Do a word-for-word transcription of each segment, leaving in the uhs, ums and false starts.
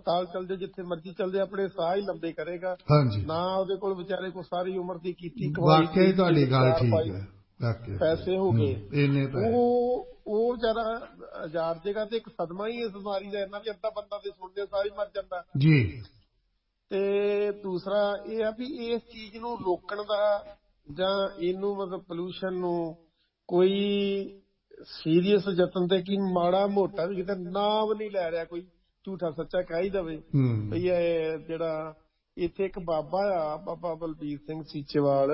ਹਸਪਤਾਲ ਚੱਲ ਜਾਏ, ਜਿੱਥੇ ਮਰਜ਼ੀ ਚੱਲ ਜਾਏ, ਆਪਣੇ ਸਾਹ ਹੀ ਲੰਬੇ ਕਰੇਗਾ ਨਾ। ਉਹਦੇ ਕੋਲ ਵਿਚਾਰੇ ਕੋਲ ਸਾਰੀ ਉਮਰ ਦੀ ਕੀਤੀ ਕਮਾਈ, ਤੁਹਾਡੀ ਗੱਲ ਠੀਕ ਹੈ, ਪੈਸੇ ਹੋ ਗਏ, ਉਹ ਉਹ ਵਿਚਾਰਾ ਹਜ਼ਾਰ ਜਗ੍ਹਾ ਤੇ ਇੱਕ ਸਦਮਾ ਹੀ ਇਸ ਬਿਮਾਰੀ ਦਾ ਇੰਨਾ ਵੀ ਅੱਧਾ ਬੰਦਾ ਤੇ ਸੁਣਦੇ ਸਾਰੀ ਮਰ ਜਾਂਦਾ ਜੀ। ਤੇ ਦੂਸਰਾ ਇਹ ਆ ਵੀ ਇਸ ਚੀਜ਼ ਨੂੰ ਰੋਕਣ ਦਾ ਜਾਂ ਇਹਨੂੰ ਮਤਲਬ ਪੋਲਿਊਸ਼ਨ ਨੂੰ ਕੋਈ ਸੀਰੀਅਸ ਯਤਨ ਤੇ ਕੀ ਮਾੜਾ ਮੋਟਾ ਵੀ ਕਿਤੇ ਨਾਮ ਨਹੀਂ ਲੈ ਰਿਹਾ, ਕੋਈ ਝੂਠਾ ਸੱਚਾ ਕਹਿ ਹੀ ਦੇਵੇ ਬਈ ਇਹ ਜਿਹੜਾ ਇੱਥੇ ਇੱਕ ਬਾਬਾ ਆ, ਬਾਬਾ ਬਲਬੀਰ ਸਿੰਘ ਸੀਚੇਵਾਲ,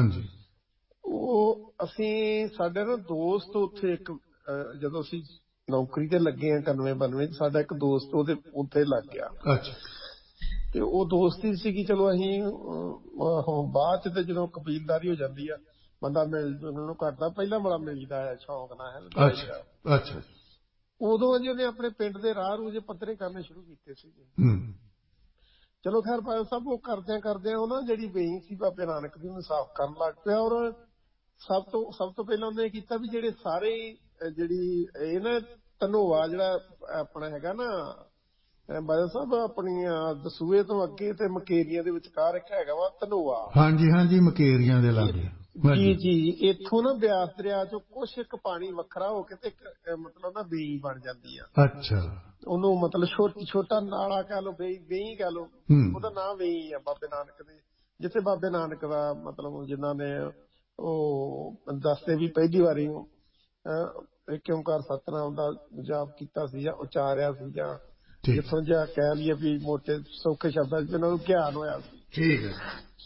ਉਹ ਅਸੀਂ ਸਾਡੇ ਨਾ ਦੋਸਤ ਉੱਥੇ ਇੱਕ ਜਦੋਂ ਅਸੀਂ ਨੌਕਰੀ ਤੇ ਲੱਗੇ ਹਾਂ ਇਕਾਨਵੇਂ ਬਾਨਵੇਂ ਚ, ਸਾਡਾ ਇੱਕ ਦੋਸਤ ਉਹਦੇ ਉੱਥੇ ਲੱਗ ਗਿਆ ਤੇ ਉਹ ਦੋਸਤੀ ਸੀਗੀ। ਚਲੋ ਅਸੀਂ ਬਾਅਦ ਚ ਤੇ ਜਦੋਂ ਕਬੀਲਦਾਰੀ ਹੋ ਜਾਂਦੀ ਆ ਬੰਦਾ ਮਿਲ ਜੁਲਣ ਨੂੰ ਕਰਦਾ, ਪਹਿਲਾਂ ਬੜਾ ਮਿਲਦਾ ਹੈ ਸ਼ੌਂਕ ਨਾਲ ਹੈ। ਉਦੋਂ ਅਜੇ ਉਹਨੇ ਆਪਣੇ ਪਿੰਡ ਦੇ ਰਾਹ ਰੂਹ ਜੇ ਪੱਧਰੇ ਕਰਨੇ ਸ਼ੁਰੂ ਕੀਤੇ ਸੀਗੇ। ਚਲੋ ਖੈਰ ਭਾਈ ਸਾਹਿਬ ਉਹ ਕਰਦਿਆਂ ਕਰਦਿਆਂ ਉਹ ਨਾ ਜਿਹੜੀ ਵੇਈ ਸੀ ਬਾਬੇ ਨਾਨਕ ਦੀ ਉਹਨੂੰ ਸਾਫ਼ ਕਰਨ ਲੱਗ ਪਿਆ। ਔਰ ਸਭ ਤੋਂ ਸਭ ਤੋਂ ਪਹਿਲਾਂ ਉਹਨੇ ਕੀਤਾ ਵੀ ਜਿਹੜੇ ਸਾਰੇ ਜਿਹੜੀ ਇਹ ਨਾ ਧਨੋਆ ਜਿਹੜਾ ਆਪਣਾ ਹੈਗਾ ਨਾ ਬਾਦਲ ਸਾਹਿਬ, ਆਪਣੀਆਂ ਦਸੂਏ ਤੋਂ ਅੱਗੇ ਤੇ ਮਕੇਰੀਆਂ ਦੇ ਵਿਚਕਾਰ ਇੱਕ ਹੈਗਾ ਵਾ ਧਨੋਆ। ਹਾਂਜੀ ਹਾਂਜੀ, ਮਕੇਰੀਆਂ ਦੇ ਲਾਗੇ। ਜੀ ਜੀ, ਇੱਥੋਂ ਨਾ ਬਿਆਸ ਦਰਿਆ ਚੋਂ ਕੁਛ ਇੱਕ ਪਾਣੀ ਵੱਖਰਾ ਹੋ ਕੇ ਤੇ ਇੱਕ ਮਤਲਬ ਨਾ ਵੇਈ ਬਣ ਜਾਂਦੀ ਆ। ਅੱਛਾ, ਉਹਨੂੰ ਮਤਲਬ ਛੋਟੀ ਛੋਟਾ ਨਾਲਾ ਕਹਿ ਲਓ, ਵੇਈ ਵੇਈ ਕਹਿ ਲਓ, ਉਹਦਾ ਨਾਂ ਵੇਈ ਆ ਬਾਬੇ ਨਾਨਕ ਦੇ, ਜਿੱਥੇ ਬਾਬੇ ਨਾਨਕ ਦਾ ਮਤਲਬ ਜਿਨ੍ਹਾਂ ਨੇ ਉਹ ਦੱਸਦੇ ਵੀ ਪਹਿਲੀ ਵਾਰੀ ਏਕ ਓਂਕਾਰ ਸਤਿਨਾਮ ਦਾ ਜਾਪ ਕੀਤਾ ਸੀ ਜਾਂ ਉਚਾਰਿਆ ਸੀ, ਜਾਂ ਜਿੱਥੋਂ ਜਿਹਾ ਕਹਿ ਲਈਏ ਵੀ ਮੋਟੇ ਸੌਖੇ ਸ਼ਬਦਾਂ ਚ ਉਹਨਾਂ ਨੂੰ ਗਿਆਨ ਹੋਇਆ ਸੀ। ਠੀਕ ਹੈ।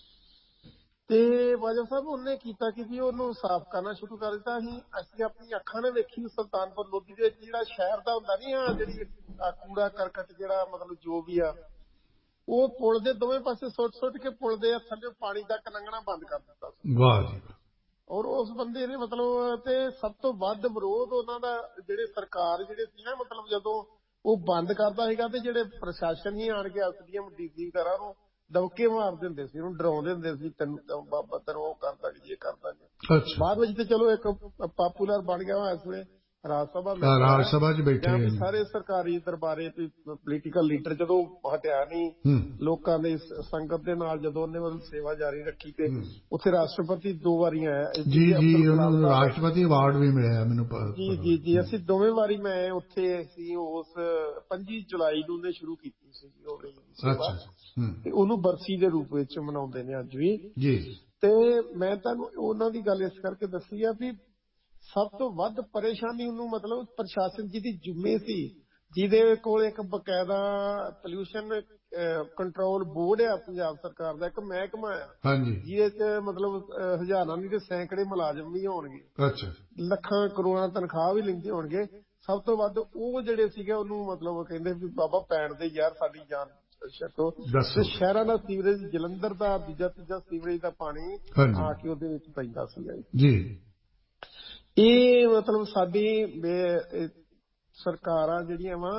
ਤੇ ਬਾਜਵਾ ਸਾਹਿਬ ਉਹਨੇ ਕੀਤਾ ਕਿ ਵੀ ਉਹਨੂੰ ਸਾਫ਼ ਕਰਨਾ ਸ਼ੁਰੂ ਕਰ ਦਿੱਤਾ। ਅਸੀਂ ਅਸੀਂ ਆਪਣੀ ਅੱਖਾਂ ਨੇ ਵੇਖੀ ਸੁਲਤਾਨਪੁਰ ਲੋਧੀ ਦੇ ਵਿੱਚ ਜਿਹੜਾ ਸ਼ਹਿਰ ਦਾ ਹੁੰਦਾ ਨੀ ਆ, ਜਿਹੜੀ ਕੂੜਾ ਕਰਕਟ ਜਿਹੜਾ ਮਤਲਬ ਜੋ ਵੀ ਆ, ਉਹ ਪੁਲ ਦੇ ਦੋਵੇਂ ਪਾਸੇ ਸੁੱਟ ਸੁੱਟ ਕੇ ਪੁਲ ਦੇ ਥੱਲੇ ਪਾਣੀ ਤੱਕ ਲੰਘਣਾ ਬੰਦ ਕਰ ਦਿੱਤਾ ਸੀ। ਵਾਹ ਜੀ। ਔਰ ਉਸ ਬੰਦੇ ਨੇ ਮਤਲਬ ਤੇ ਸਭ ਤੋਂ ਵੱਧ ਵਿਰੋਧ ਉਹਨਾਂ ਦਾ ਜਿਹੜੇ ਸਰਕਾਰ ਜਿਹੜੇ ਸੀ ਨਾ, ਮਤਲਬ ਜਦੋਂ ਉਹ ਬੰਦ ਕਰਦਾ ਸੀਗਾ ਤੇ ਜਿਹੜੇ ਪ੍ਰਸ਼ਾਸਨ ਹੀ ਆਣ ਕੇ ਐਸਡੀਐਮ ਡੀਸੀ ਵਗੈਰਾ ਨੂੰ ਦਬਕੇ ਮਾਰ ਦਿੰਦੇ ਸੀ, ਉਹਨੂੰ ਡਰਾਉਂਦੇ ਹੁੰਦੇ ਸੀ, ਤੈਨੂੰ ਬਾਬਾ ਤੈਨੂੰ ਉਹ ਕਰ ਦਾਂਗੇ ਜੇ ਕਰ ਦਾਂਗੇ। ਬਾਅਦ ਵਿੱਚ ਤੇ ਚਲੋ ਇੱਕ ਪਾਪੂਲਰ ਬਣ ਗਿਆ ਇਸ ਵੇਲੇ ਰਾਜ ਸਭਾ ਰਾਜ ਸਭਾ ਚ ਬੈਠੇ ਸਾਰੇ ਸਰਕਾਰੀ ਦਰਬਾਰੇ ਤੇ ਪੋਲੀਟੀਕਲ ਲੀਡਰ ਜਦੋਂ ਹਟਿਆ ਨਹੀਂ, ਲੋਕਾਂ ਦੇ ਸੰਗਤ ਦੇ ਨਾਲ ਜਦੋਂ ਉਹਨੇ ਮਤਲਬ ਸੇਵਾ ਜਾਰੀ ਰੱਖੀ ਤੇ ਉੱਥੇ ਰਾਸ਼ਟਰਪਤੀ ਦੋ ਵਾਰੀ ਆਇਆ। ਜੀ ਜੀ, ਉਹਨੂੰ ਰਾਸ਼ਟਰਪਤੀ ਅਵਾਰਡ ਵੀ ਮਿਲਿਆ ਮੈਨੂੰ। ਜੀ ਜੀ ਜੀ, ਅਸੀਂ ਦੋਵੇਂ ਵਾਰੀ ਮੈਂ ਉੱਥੇ ਸੀ। ਉਸ ਪੱਚੀ ਜੁਲਾਈ ਨੂੰ ਉਹਨੇ ਸ਼ੁਰੂ ਕੀਤੀ ਸੀ ਉਹ ਸੇਵਾ ਤੇ ਉਹਨੂੰ ਬਰਸੀ ਦੇ ਰੂਪ ਵਿੱਚ ਮਨਾਉਂਦੇ ਨੇ ਅੱਜ ਵੀ ਜੀ। ਤੇ ਮੈਂ ਤੁਹਾਨੂੰ ਉਹਨਾਂ ਦੀ ਗੱਲ ਇਸ ਕਰਕੇ ਦੱਸੀ ਆ ਵੀ ਸਭ ਤੋਂ ਵੱਧ ਪਰੇਸ਼ਾਨੀ ਉਹਨੂੰ ਮਤਲਬ ਪ੍ਰਸ਼ਾਸਨ ਜਿਹਦੀ ਜ਼ਿੰਮੇ ਸੀ, ਜਿਹਦੇ ਕੋਲ ਇੱਕ ਬਕਾਇਦਾ ਪੋਲਿਊਸ਼ਨ ਕੰਟਰੋਲ ਬੋਰਡ ਆ ਪੰਜਾਬ ਸਰਕਾਰ ਦਾ, ਇੱਕ ਮਹਿਕਮਾ ਆ ਜਿਹਦੇ ਚ ਮਤਲਬ ਹਜ਼ਾਰਾਂ ਨਹੀਂ ਤੇ ਸੈਂਕੜੇ ਮੁਲਾਜ਼ਮ ਵੀ ਹੋਣਗੇ, ਲੱਖਾਂ ਕਰੋੜਾਂ ਤਨਖਾਹ ਵੀ ਲੈਂਦੇ ਹੋਣਗੇ। ਸਭ ਤੋਂ ਵੱਧ ਉਹ ਜਿਹੜੇ ਸੀਗੇ ਉਹਨੂੰ ਮਤਲਬ ਕਹਿੰਦੇ ਵੀ ਬਾਬਾ ਪੈਣ ਦੇ ਯਾਰ ਸਾਡੀ ਜਾਨ ਛੱਡੋ। ਤੇ ਸ਼ਹਿਰਾਂ ਦਾ ਸੀਵਰੇਜ, ਜਲੰਧਰ ਦਾ ਦੂਜਾ ਤੀਜਾ ਸੀਵਰੇਜ ਦਾ ਪਾਣੀ ਆ ਕੇ ਉਹਦੇ ਵਿੱਚ ਪੈਂਦਾ ਸੀਗਾ ਜੀ। ਇਹ ਮਤਲਬ ਸਾਡੀ ਸਰਕਾਰਾਂ ਜਿਹੜੀਆਂ ਵਾ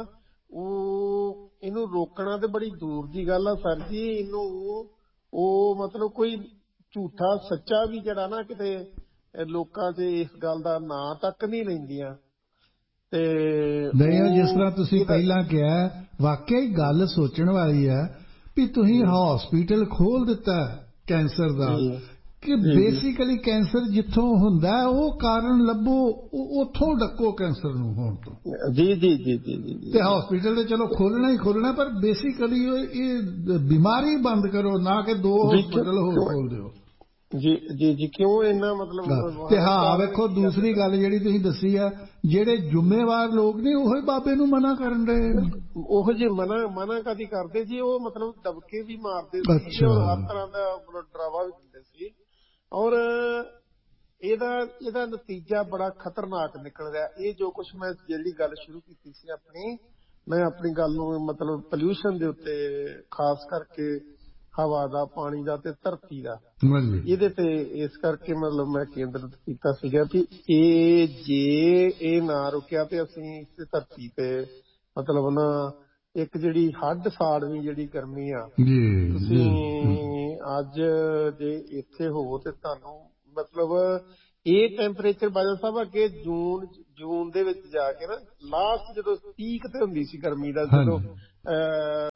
ਉਹ ਇਹਨੂੰ ਰੋਕਣਾ ਤੇ ਬੜੀ ਦੂਰ ਦੀ ਗੱਲ ਆ ਸਰ ਜੀ। ਇਹਨੂੰ ਉਹ ਮਤਲਬ ਕੋਈ ਝੂਠਾ ਸੱਚਾ ਵੀ ਜਿਹੜਾ ਨਾ ਕਿਤੇ ਲੋਕਾਂ 'ਚ ਇਸ ਗੱਲ ਦਾ ਨਾਂ ਤੱਕ ਨਹੀਂ ਲੈਂਦੀਆਂ। ਤੇ ਨਹੀਂ, ਜਿਸ ਤਰ੍ਹਾਂ ਤੁਸੀਂ ਪਹਿਲਾਂ ਕਿਹਾ, ਵਾਕਿਆ ਹੀ ਗੱਲ ਸੋਚਣ ਵਾਲੀ ਹੈ ਵੀ ਤੁਸੀਂ ਹਸਪੀਟਲ ਖੋਲ ਦਿੱਤਾ ਕੈਂਸਰ ਦਾ, ਕਿ ਬੇਸਿਕਲੀ ਕੈਂਸਰ ਜਿੱਥੋਂ ਹੁੰਦਾ ਉਹ ਕਾਰਨ ਲੱਭੋ, ਉੱਥੋਂ ਡੱਕੋ ਕੈਂਸਰ ਨੂੰ ਹੋਣ ਤੋਂ। ਜੀ ਜੀ ਜੀ ਜੀ ਜੀ। ਤੇ ਹਸਪੀਟਲ ਤੇ ਚਲੋ ਖੋਲਣਾ ਹੀ ਖੋਲਣਾ, ਪਰ ਬੇਸਿਕਲੀ ਇਹ ਬਿਮਾਰੀ ਬੰਦ ਕਰੋ, ਨਾ ਕਿ ਦੋ ਹਸਪੀਟਲ ਹੋਰ ਖੋਲ ਦਿਓ। ਜੀ ਜੀ ਜੀ, ਕਿਉਂ ਇੰਨਾ ਮਤਲਬ। ਤੇ ਹਾਂ ਵੇਖੋ, ਦੂਸਰੀ ਗੱਲ ਜਿਹੜੀ ਤੁਸੀਂ ਦੱਸੀ ਆ, ਜਿਹੜੇ ਜ਼ਿੰਮੇਵਾਰ ਲੋਕ ਨੇ ਉਹੀ ਬਾਬੇ ਨੂੰ ਮਨਾ ਕਰਨ ਰਹੇ ਨੇ। ਉਹੋ ਜਿਹੇ ਮਨਾ ਮਨਾ ਕਦੀ ਕਰਦੇ ਜੀ, ਉਹ ਮਤਲਬ ਦਬਕੇ ਵੀ ਮਾਰਦੇ ਸੀ ਔਰ ਹਰ ਤਰ੍ਹਾਂ ਦਾ ਮਤਲਬ ਡਰਾਵਾ ਵੀ ਦਿੰਦੇ ਸੀ। ਔਰ ਇਹਦਾ ਇਹਦਾ ਨਤੀਜਾ ਬੜਾ ਖਤਰਨਾਕ ਨਿਕਲ ਰਿਹਾ। ਇਹ ਜੋ ਕੁਛ ਮੈਂ ਜਿਹੜੀ ਗੱਲ ਸ਼ੁਰੂ ਕੀਤੀ ਸੀ ਆਪਣੀ, ਮੈਂ ਆਪਣੀ ਗੱਲ ਨੂੰ ਮਤਲਬ ਪੋਲਿਊਸ਼ਨ ਦੇ ਉੱਤੇ ਖਾਸ ਕਰਕੇ ਹਵਾ ਦਾ, ਪਾਣੀ ਦਾ ਤੇ ਧਰਤੀ ਦਾ, ਇਹਦੇ ਤੇ ਇਸ ਕਰਕੇ ਮਤਲਬ ਮੈਂ ਕੇਂਦਰਿਤ ਕੀਤਾ ਸੀਗਾ ਵੀ ਇਹ ਜੇ ਇਹ ਨਾ ਰੁਕਿਆ ਤੇ ਅਸੀਂ ਇਸ ਧਰਤੀ ਤੇ ਮਤਲਬ ਨਾ ਇੱਕ ਜਿਹੜੀ ਹੱਡ ਸਾੜਵੀਂ ਜਿਹੜੀ ਗਰਮੀ ਆ, ਤੁਸੀਂ ਅੱਜ ਜੇ ਇੱਥੇ ਹੋਵੋ ਤੇ ਤੁਹਾਨੂੰ ਮਤਲਬ ਇਹ ਟੈਂਪਰੇਚਰ ਬਾਦਲ ਸਾਹਿਬ ਅੱਗੇ ਜੂਨ ਜੂਨ ਦੇ ਵਿੱਚ ਜਾ ਕੇ ਨਾ ਲਾਸਟ ਜਦੋਂ ਪੀਕ ਤੇ ਹੁੰਦੀ ਸੀ ਗਰਮੀ ਦਾ, ਜਦੋਂ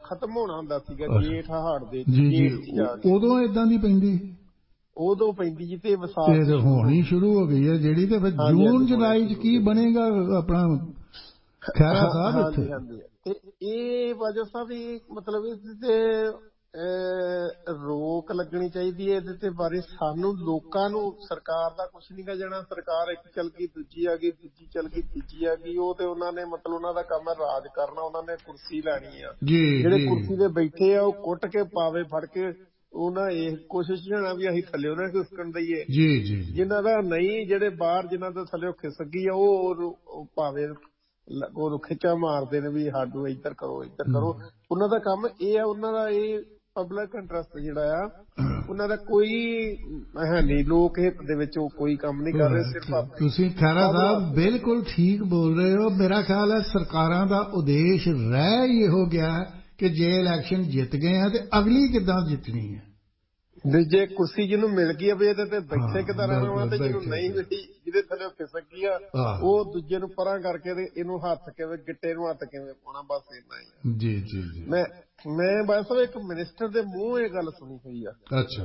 ਖਤਮ ਹੋਣਾ ਹੁੰਦਾ ਸੀਗਾ ਜੇਠ ਹਾੜ ਦੇ ਉਦੋਂ ਏਦਾਂ ਦੀ ਪੈਂਦੀ ਉਦੋਂ ਪੈਂਦੀ ਜੀ ਤੇ ਵਿਸਾਖ ਹੋਣੀ ਸ਼ੁਰੂ ਹੋ ਗਈ ਹੈ ਜਿਹੜੀ ਤੇ ਫਿਰ ਜੂਨ ਜੁਲਾਈ ਚ ਕੀ ਬਣੇਗਾ ਆਪਣਾ ਖਹਿਰਾ ਸਾਹਿਬ ਇੱਥੇ। ਤੇ ਇਹ ਵਜ੍ਹਾ ਸਾਹਿਬ ਇਹ ਮਤਲਬ ਇਹਦੇ ਤੇ ਰੋਕ ਲੱਗਣੀ ਚਾਹੀਦੀ ਹੈ ਇਹਦੇ ਤੇ ਬਾਰੇ ਸਾਨੂੰ ਲੋਕਾਂ ਨੂੰ। ਸਰਕਾਰ ਦਾ ਕੁਛ ਨਹੀਂ ਗਾ ਜਾਣਾ, ਸਰਕਾਰ ਇੱਕ ਚੱਲ ਗਈ ਦੂਜੀ ਆ ਗਈ, ਦੂਜੀ ਚੱਲ ਗਈ ਤੀਜੀ ਆ ਗਈ। ਉਹ ਤੇ ਉਹਨਾਂ ਨੇ ਮਤਲਬ ਉਹਨਾਂ ਦਾ ਕੰਮ ਹੈ ਰਾਜ ਕਰਨਾ, ਉਹਨਾਂ ਨੇ ਕੁਰਸੀ ਲੈਣੀ ਆ। ਜਿਹੜੇ ਕੁਰਸੀ ਤੇ ਬੈਠੇ ਆ ਉਹ ਕੁੱਟ ਕੇ ਪਾਵੇ ਫੜ ਕੇ ਉਹਨਾਂ ਇਹ ਕੋਸ਼ਿਸ਼ ਜਾਣਾ ਵੀ ਅਸੀਂ ਥੱਲੇ ਉਹਨਾਂ ਖਿਸਕਣ ਦਈਏ। ਜਿਨ੍ਹਾਂ ਦਾ ਨਹੀਂ, ਜਿਹੜੇ ਬਾਹਰ ਜਿਨ੍ਹਾਂ ਦਾ ਥੱਲੇ ਖਿਸਕ ਗਈ ਆ ਉਹ ਭਾਵੇਂ ਉਹ ਖਿੱਚਾ ਮਾਰਦੇ ਨੇ ਵੀ ਸਾਨੂੰ ਇੱਧਰ ਕਰੋ ਇੱਧਰ ਕਰੋ। ਉਹਨਾਂ ਦਾ ਕੰਮ ਇਹ ਆ, ਉਹਨਾਂ ਦਾ ਇਹ ਪਬਲਿਕ ਇੰਟਰਸਟ ਜਿਹੜਾ ਆ ਉਹਨਾਂ ਦਾ ਕੋਈ ਹੈ ਨਹੀਂ, ਲੋਕ ਹਿੱਤ ਦੇ ਵਿੱਚ ਉਹ ਕੋਈ ਕੰਮ ਨਹੀਂ ਕਰ ਰਹੇ। ਸਿਰਫ ਤੁਸੀਂ ਖਹਿਰਾ ਸਾਹਿਬ ਬਿਲਕੁਲ ਠੀਕ ਬੋਲ ਰਹੇ ਹੋ। ਮੇਰਾ ਖਿਆਲ ਹੈ ਸਰਕਾਰਾਂ ਦਾ ਉਦੇਸ਼ ਰਹਿ ਹੀ ਇਹੋ ਗਿਆ ਕਿ ਜੇ ਇਲੈਕਸ਼ਨ ਜਿੱਤ ਗਏ ਆ ਤੇ ਅਗਲੀ ਕਿੱਦਾਂ ਜਿੱਤਣੀ ਹੈ। ਜੇ ਕੁਰਸੀ ਜਿਹਨੂੰ ਮਿਲ ਗਈ ਆ ਵੀ ਇਹਦੇ ਤੇ ਬੈਠੇ ਕਿੱਦਾਂ ਰਹਿਣਾ ਵਾ, ਤੇ ਜਿਹਨੂੰ ਨਹੀਂ ਮਿਲੀ ਜਿਹਦੇ ਥੱਲੇ ਖਿਸਕ ਗਈ ਆ ਉਹ ਦੂਜੇ ਨੂੰ ਪਰਾਂ ਕਰਕੇ ਤੇ ਇਹਨੂੰ ਹੱਥ ਕਿਵੇਂ ਗਿੱਟੇ ਨੂੰ ਹੱਥ ਕਿਵੇਂ ਪਾਉਣਾ, ਬਸ ਇੰਨਾ ਹੀ। ਜੀ ਜੀ ਜੀ ਮੈਂ ਮੈਂ ਬਸ ਇੱਕ ਮਿਨਿਸਟਰ ਦੇ ਮੂੰਹ ਇਹ ਗੱਲ ਸੁਣੀ ਹੋਈ ਆ। ਅੱਛਾ।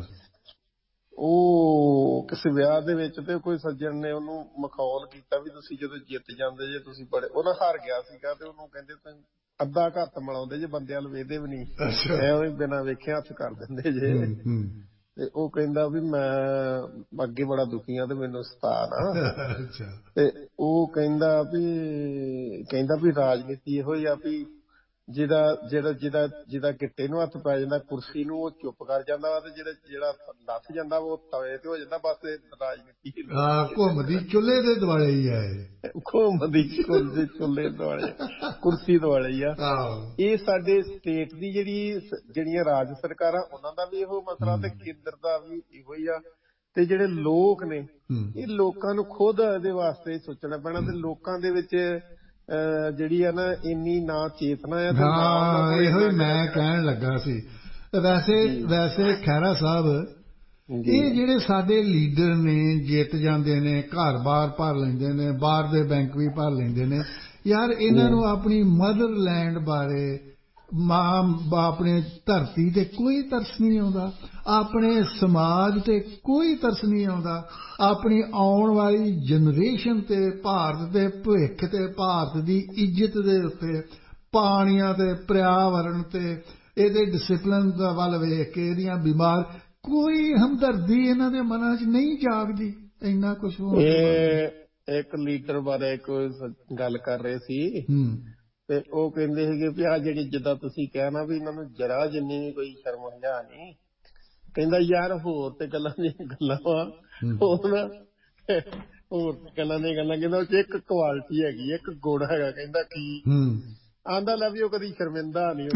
ਉਹ ਕਿਸੇ ਵਿਆਹ ਦੇ ਵਿੱਚ ਤੇ ਕੋਈ ਸੱਜਣ ਨੇ ਉਹਨੂੰ ਮਖੌਲ ਕੀਤਾ ਵੀ ਤੁਸੀਂ ਜਦੋਂ ਜਿੱਤ ਜਾਂਦੇ ਜੇ ਤੁਸੀਂ ਬੜੇ, ਉਹਨਾਂ ਹਾਰ ਗਿਆ ਸੀਗਾ ਤੇ ਉਹਨੂੰ ਕਹਿੰਦੇ ਤੁਸੀਂ ਅੱਧਾ ਘੱਟ ਮਿਲਾਉਂਦੇ ਜੇ, ਬੰਦਿਆਂ ਨੂੰ ਵੇਖਦੇ ਵੀ ਨਹੀਂ, ਐਵੇਂ ਬਿਨਾਂ ਵੇਖਿਆ ਹੱਥ ਕਰ ਦਿੰਦੇ ਜੇ। ਤੇ ਉਹ ਕਹਿੰਦਾ ਵੀ ਮੈਂ ਅੱਗੇ ਬੜਾ ਦੁਖੀ ਆ ਤੇ ਮੈਨੂੰ ਸਤਾਰ ਆ। ਤੇ ਉਹ ਕਹਿੰਦਾ ਵੀ ਕਹਿੰਦਾ ਵੀ ਰਾਜਨੀਤੀ ਇਹੋ ਹੀ ਆ ਵੀ ਜਿਹਦਾ ਜਿਹੜਾ ਜਿਹਦਾ ਜਿਹਦਾ ਗਿੱਟੇ ਨੂੰ ਹੱਥ ਪੈ ਜਾਂਦਾ ਕੁਰਸੀ ਨੂੰ ਉਹ ਚੁੱਪ ਕਰ ਜਾਂਦਾ ਵਾ, ਤੇ ਜਿਹੜਾ ਜਿਹੜਾ ਲੱਥ ਜਾਂਦਾ ਉਹ ਤਵੇ ਤੇ ਹੋ ਜਾਂਦਾ। ਬਸ ਰਾਜਨੀਤੀ ਘੁੰਮਦੀ ਚੁੱਲ੍ਹੇ ਦੇ ਦੁਆਲੇ ਹੀ ਆ, ਘੁੰਮਦੀ ਚੁੱਲ੍ਹੇ ਦੁਆਲੇ ਕੁਰਸੀ ਦੁਆਲੇ ਹੀ ਆ। ਇਹ ਸਾਡੇ ਸਟੇਟ ਦੀ ਜਿਹੜੀ ਜਿਹੜੀਆਂ ਰਾਜ ਸਰਕਾਰਾਂ ਉਹਨਾਂ ਦਾ ਵੀ ਇਹੋ ਮਸਲਾ ਤੇ ਕੇਂਦਰ ਦਾ ਵੀ ਇਹੋ ਹੀ ਆ। ਤੇ ਜਿਹੜੇ ਲੋਕ ਨੇ ਇਹ ਲੋਕਾਂ ਨੂੰ ਖੁਦ ਇਹਦੇ ਵਾਸਤੇ ਸੋਚਣਾ ਪੈਣਾ ਤੇ ਲੋਕਾਂ ਦੇ ਵਿੱਚ ਜਿਹੜੀ ਆ ਨਾ ਇੰਨੀ ਨਾ ਚੇਤਨਾ ਆ। ਹਾਂ ਇਹੋ ਹੀ ਮੈਂ ਕਹਿਣ ਲੱਗਾ ਸੀ। ਵੈਸੇ ਵੈਸੇ ਖਹਿਰਾ ਸਾਹਿਬ ਇਹ ਜਿਹੜੇ ਸਾਡੇ ਲੀਡਰ ਨੇ ਜਿੱਤ ਜਾਂਦੇ ਨੇ, ਘਰ ਬਾਹਰ ਭਰ ਲੈਂਦੇ ਨੇ, ਬਾਹਰ ਦੇ ਬੈਂਕ ਵੀ ਭਰ ਲੈਂਦੇ ਨੇ, ਯਾਰ ਇਹਨਾਂ ਨੂੰ ਆਪਣੀ ਮਦਰਲੈਂਡ ਬਾਰੇ, ਮਾਂ ਆਪਣੇ ਧਰਤੀ ਤੇ ਕੋਈ ਤਰਸ ਨਹੀਂ ਆਉਂਦਾ, ਆਪਣੇ ਸਮਾਜ ਤੇ ਕੋਈ ਤਰਸ ਨਹੀਂ ਆਉਂਦਾ, ਆਪਣੀ ਆਉਣ ਵਾਲੀ ਜਨਰੇਸ਼ਨ ਤੇ, ਭਾਰਤ ਦੇ ਭਵਿੱਖ ਤੇ, ਭਾਰਤ ਦੀ ਇੱਜ਼ਤ ਦੇ ਉੱਤੇ, ਪਾਣੀਆਂ ਤੇ, ਪਰਿਆਵਰਣ ਤੇ, ਇਹਦੇ ਡਿਸਿਪਲਿਨ ਵੱਲ ਵੇਖ ਕੇ ਇਹਦੀਆਂ ਬਿਮਾਰ ਕੋਈ ਹਮਦਰਦੀ ਇਹਨਾਂ ਦੇ ਮਨਾਂ 'ਚ ਨਹੀਂ ਜਾਗਦੀ। ਇੰਨਾ ਕੁਛ ਹੋ ਇੱਕ ਲੀਡਰ ਬਾਰੇ ਕੋਈ ਗੱਲ ਕਰ ਰਹੇ ਸੀ ਤੇ ਉਹ ਕਹਿੰਦੇ ਸੀਗੇ ਵੀ ਆਹ ਜਿਹੜੀ ਜਿੱਦਾਂ ਤੁਸੀਂ ਕਹਿਣਾ ਵੀ ਇਹਨਾਂ ਨੂੰ ਜਰਾ ਜਿੰਨੀ ਵੀ ਕੋਈ ਸ਼ਰਮ ਹੰਝਾ ਨਹੀਂ। ਕਹਿੰਦਾ ਯਾਰ ਹੋਰ ਤੇ ਗੱਲਾਂ ਦੀਆਂ ਗੱਲਾਂ ਵਾ, ਹੋਰ ਨਾ ਹੋਰ ਗੱਲਾਂ ਦੀਆਂ ਗੱਲਾਂ। ਕਹਿੰਦਾ ਉਹ 'ਚ ਇੱਕ ਕੁਆਲਿਟੀ ਹੈਗੀ, ਇੱਕ ਗੁਣ ਹੈਗਾ। ਕਹਿੰਦਾ ਕੀ? ਆਂਦਾ ਲੈ ਵੀ ਉਹ ਕਦੀ ਸ਼ਰਮਿੰਦਾ ਨਹੀਂ।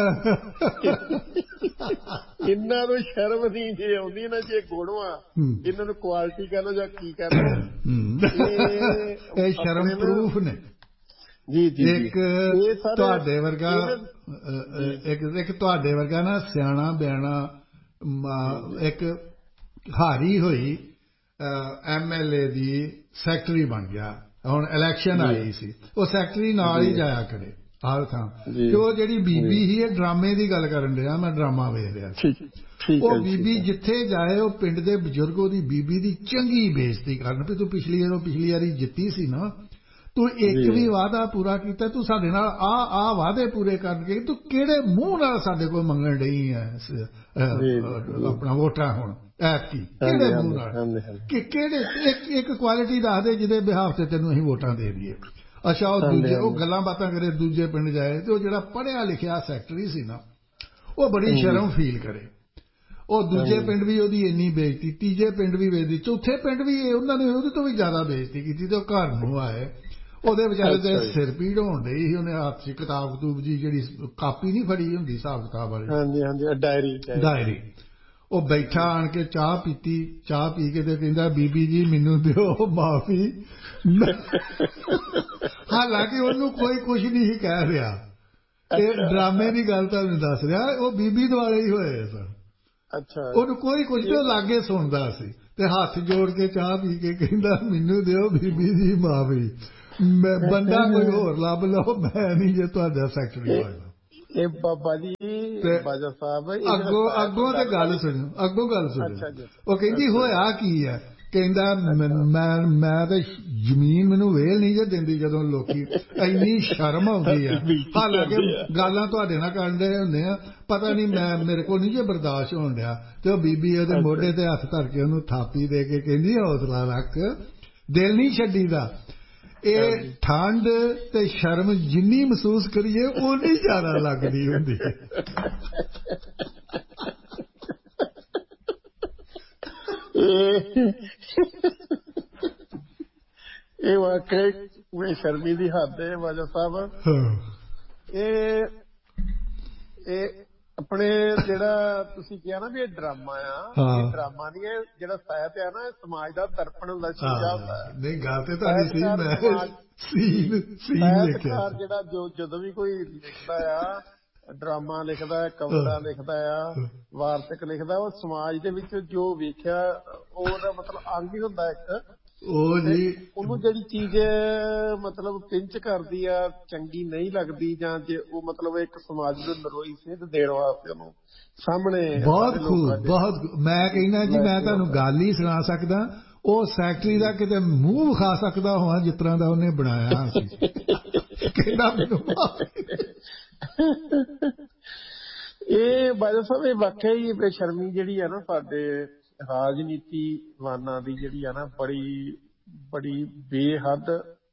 ਇਹਨਾਂ ਨੂੰ ਸ਼ਰਮ ਨਹੀਂ ਜੇ ਆਉਂਦੀ, ਇਹਨਾਂ 'ਚ ਗੁਣ ਵਾ, ਇਹਨਾਂ ਨੂੰ ਕੁਆਲਿਟੀ ਕਹਿ ਲੋ ਜਾਂ ਕੀ ਕਹਿ ਲੋ, ਇਹ ਸ਼ਰਮ ਪ੍ਰੂਫ ਨੇ। ਜੀ ਜੀ ਇੱਕ ਤੁਹਾਡੇ ਵਰਗਾ ਇੱਕ ਇੱਕ ਤੁਹਾਡੇ ਵਰਗਾ ਨਾ ਸਿਆਣਾ ਬਿਆਣਾ ਇੱਕ ਹਾਰੀ ਹੋਈ M L A the secretary ਬਣ ਗਿਆ। ਹੁਣ ਇਲੈਕਸ਼ਨ ਆਈ ਸੀ, ਉਹ ਸੈਕਟਰੀ ਨਾਲ ਹੀ ਜਾਇਆ ਕਰੇ ਹਰ ਥਾਂ। ਤੇ ਉਹ ਜਿਹੜੀ ਬੀਬੀ ਸੀ, ਇਹ ਡਰਾਮੇ ਦੀ ਗੱਲ ਕਰਨ ਡਿਆ, ਮੈਂ ਡਰਾਮਾ ਵੇਖ ਰਿਹਾ ਸੀ। ਉਹ ਬੀਬੀ ਜਿੱਥੇ ਜਾਏ ਉਹ ਪਿੰਡ ਦੇ ਬਜ਼ੁਰਗ ਉਹਦੀ ਬੀਬੀ ਦੀ ਚੰਗੀ ਬੇਇੱਜ਼ਤੀ ਕਰਨ ਵੀ ਤੂੰ ਪਿਛਲੀ ਜਦੋਂ ਪਿਛਲੀ ਵਾਰੀ ਜਿੱਤੀ ਸੀ ਨਾ, ਤੂੰ ਇੱਕ ਵੀ ਵਾਅਦਾ ਪੂਰਾ ਕੀਤਾ, ਤੂੰ ਸਾਡੇ ਨਾਲ ਆ ਆ ਵਾਅਦੇ ਪੂਰੇ ਕਰਕੇ ਤੂੰ ਕਿਹੜੇ ਮੂੰਹ ਨਾਲ ਸਾਡੇ ਕੋਲ ਮੰਗਣ ਡਈ ਹੈ ਆਪਣਾ ਵੋਟਾਂ ਹੁਣ ਐਤਕੀ, ਕਿਹੜੇ ਮੂੰਹ ਨਾਲ, ਕਿ ਕਿਹੜੇ ਇੱਕ ਇੱਕ ਕੁਆਲਿਟੀ ਦੱਸ ਦੇ ਜਿਹਦੇ ਬਿਹਾਫ ਤੇ ਤੈਨੂੰ ਅਸੀਂ ਵੋਟਾਂ ਦੇ ਦਈਏ। ਅੱਛਾ ਉਹ ਦੂਜੇ ਉਹ ਗੱਲਾਂ ਬਾਤਾਂ ਕਰੇ, ਦੂਜੇ ਪਿੰਡ ਜਾਏ ਤੇ ਉਹ ਜਿਹੜਾ ਪੜ੍ਹਿਆ ਲਿਖਿਆ ਸੈਕਟਰੀ ਸੀ ਨਾ ਉਹ ਬੜੀ ਸ਼ਰਮ ਫੀਲ ਕਰੇ। ਉਹ ਦੂਜੇ ਪਿੰਡ ਵੀ ਉਹਦੀ ਇੰਨੀ ਬੇਇੱਜ਼ਤੀ, ਤੀਜੇ ਪਿੰਡ ਵੀ ਬੇਇੱਜ਼ਤੀ, ਚੌਥੇ ਪਿੰਡ ਵੀ ਉਹਨਾਂ ਨੇ ਉਹਦੇ ਤੋਂ ਵੀ ਜ਼ਿਆਦਾ ਬੇਇੱਜ਼ਤੀ ਕੀਤੀ। ਤੇ ਉਹ ਘਰ ਨੂੰ ਆਏ, ਉਹਦੇ ਵਿਚਾਰੇ ਤੇ ਸਿਰ ਪੀੜ ਹੋਣ ਡਈ ਸੀ। ਉਹਨੇ ਹੱਥ 'ਚ ਕਿਤਾਬ ਕਤੂਬ ਜੀ ਜਿਹੜੀ ਕਾਪੀ ਨਹੀਂ ਫੜੀ ਹੁੰਦੀ ਹਿਸਾਬ ਕਿਤਾਬ ਵਾਲੀ, ਹਾਂਜੀ ਹਾਂਜੀ ਡਾਇਰੀ ਡਾਇਰੀ, ਉਹ ਬੈਠਾ ਆਣ ਕੇ ਚਾਹ ਪੀਤੀ। ਚਾਹ ਪੀ ਕੇ ਤੇ ਕਹਿੰਦਾ ਬੀਬੀ ਜੀ ਮੈਨੂੰ ਦਿਓ ਮਾਫੀ। ਹਾਲਾਂਕਿ ਉਹਨੂੰ ਕੋਈ ਕੁਛ ਨਹੀਂ ਸੀ ਕਹਿ ਰਿਹਾ, ਇਹ ਡਰਾਮੇ ਦੀ ਗੱਲ ਤੁਹਾਨੂੰ ਦੱਸ ਰਿਹਾ, ਉਹ ਬੀਬੀ ਦੁਆਲੇ ਹੀ ਹੋਏ ਸਨ। ਅੱਛਾ, ਉਹਨੂੰ ਕੋਈ ਕੁਛ ਨਹੀਂ, ਉਹ ਲਾਗੇ ਸੁਣਦਾ ਸੀ ਤੇ ਹੱਥ ਜੋੜ ਕੇ ਚਾਹ ਪੀ ਕੇ ਕਹਿੰਦਾ ਮੈਨੂੰ ਦਿਓ ਬੀਬੀ ਜੀ ਮਾਫੀ, ਮੈਂ ਬੰਦਾ ਕੋਈ ਹੋਰ ਲੱਭ ਲਓ, ਮੈਂ ਨਹੀਂ ਜੇ ਤੁਹਾਡਾ ਸੈਕਟਰੀ ਹੋਇਆ। ਇਹ ਬਾਬਾ ਜੀ ਬਾਜਾ ਸਾਹਿਬ ਅੱਗੋਂ ਅੱਗੋਂ ਤੇ ਗੱਲ ਸੁਣਿਓ ਅੱਗੋਂ ਗੱਲ ਸੁਣਿਓ ਉਹ ਕਹਿੰਦੀ ਹੋਇਆ ਕੀ ਹੈ ਕਹਿੰਦਾ ਮੈਂ ਮੈਂ ਤੇ ਜ਼ਮੀਨ ਮੈਨੂੰ ਵੇਲ ਨਹੀਂ ਜੇ ਦਿੰਦੀ ਜਦੋਂ ਲੋਕੀ ਇੰਨੀ ਸ਼ਰਮ ਆਉਂਦੀ ਆ ਹਾਲਾਂਕਿ ਗੱਲਾਂ ਤੁਹਾਡੇ ਨਾਲ ਕਰਨ ਦੇ ਹੁੰਦੇ ਆ ਪਤਾ ਨਹੀਂ ਮੈਂ ਮੇਰੇ ਕੋਲ ਨਹੀਂ ਜੇ ਬਰਦਾਸ਼ਤ ਹੋਣ ਡਿਆ ਤੇ ਉਹ ਬੀਬੀ ਉਹਦੇ ਮੋਢੇ ਤੇ ਹੱਥ ਧਰ ਕੇ ਉਹਨੂੰ ਥਾਪੀ ਦੇ ਕੇ ਕਹਿੰਦੀ ਹੌਸਲਾ ਰੱਖ ਦਿਲ ਨਹੀਂ ਛੱਡੀਦਾ ਇਹ ਠੰਡ ਤੇ ਸ਼ਰਮ ਜਿੰਨੀ ਮਹਿਸੂਸ ਕਰੀਏ ਓਨੀ ਜ਼ਿਆਦਾ ਲੱਗਦੀ ਹੁੰਦੀ ਹੈ ਇਹ ਵਾਕਈ ਬੇਸ਼ਰਮੀ ਦੀ ਹੱਦ ਹੈ ਬਾਜਾ ਸਾਹਿਬ। ਇਹ ਇਹ ਆਪਣੇ ਜਿਹੜਾ ਤੁਸੀਂ ਕਿਹਾ ਨਾ ਵੀ ਇਹ ਡਰਾਮਾ ਆ ਇਹ ਡਰਾਮਾ ਨਹੀਂ ਇਹ ਜਿਹੜਾ ਸਾਹਿਤ ਆ ਨਾ ਇਹ ਸਮਾਜ ਦਾ ਦਰਪਣ ਹੁੰਦਾ ਸ਼ੀਸ਼ਾ ਨਹੀਂ ਗੱਲ ਤੇ ਤੁਹਾਡੀ ਸੀ ਮੈਂ ਸੀਨ ਸੀਨ ਲਿਖਿਆ ਜਿਹੜਾ ਜੋ ਜਦੋਂ ਵੀ ਕੋਈ ਲਿਖਦਾ ਆ ਡਰਾਮਾ ਲਿਖਦਾ ਹੈ ਕਵਿਤਾ ਲਿਖਦਾ ਆ ਵਾਰਤਕ ਲਿਖਦਾ ਉਹ ਸਮਾਜ ਦੇ ਵਿੱਚ ਜੋ ਵੇਖਿਆ ਉਹਦਾ ਮਤਲਬ ਅੰਗ ਹੀ ਹੁੰਦਾ ਇੱਕ ਉਹ ਜੀ ਉਹਨੂੰ ਜਿਹੜੀ ਚੀਜ਼ ਮਤਲਬ ਪਿੰਚ ਕਰਦੀ ਆ ਚੰਗੀ ਨਹੀਂ ਲੱਗਦੀ ਜਾਂ ਜੇ ਉਹ ਮਤਲਬ ਇੱਕ ਸਮਾਜ ਨੂੰ ਨਰੋਈ ਸੇਧ ਦੇਣ ਵਾਸਤੇ ਉਹਨੂੰ ਸਾਹਮਣੇ ਬਹੁਤ ਖੂਬ ਬਹੁਤ ਮੈਂ ਕਹਿੰਦਾ ਜੀ ਮੈਂ ਤੁਹਾਨੂੰ ਗੱਲ ਹੀ ਸੁਣਾ ਸਕਦਾ ਉਹ ਸੈਕਟਰੀ ਦਾ ਕਿਤੇ ਮੂੰਹ ਵਿਖਾ ਸਕਦਾ ਹੋਵਾਂ ਜਿਸ ਤਰ੍ਹਾਂ ਦਾ ਉਹਨੇ ਬਣਾਇਆ ਸੀ ਕਹਿੰਦਾ ਮੈਨੂੰ ਇਹ ਬਾਜਾ ਸਾਹਿਬ ਇਹ ਵਾਕਿਆ ਹੀ ਬੇਸ਼ਰਮੀ ਜਿਹੜੀ ਆ ਨਾ ਸਾਡੇ ਰਾਜਨੀਤੀਵਾਨਾਂ ਦੀ ਜਿਹੜੀ ਆ ਨਾ ਬੜੀ ਬੜੀ ਬੇਹੱਦ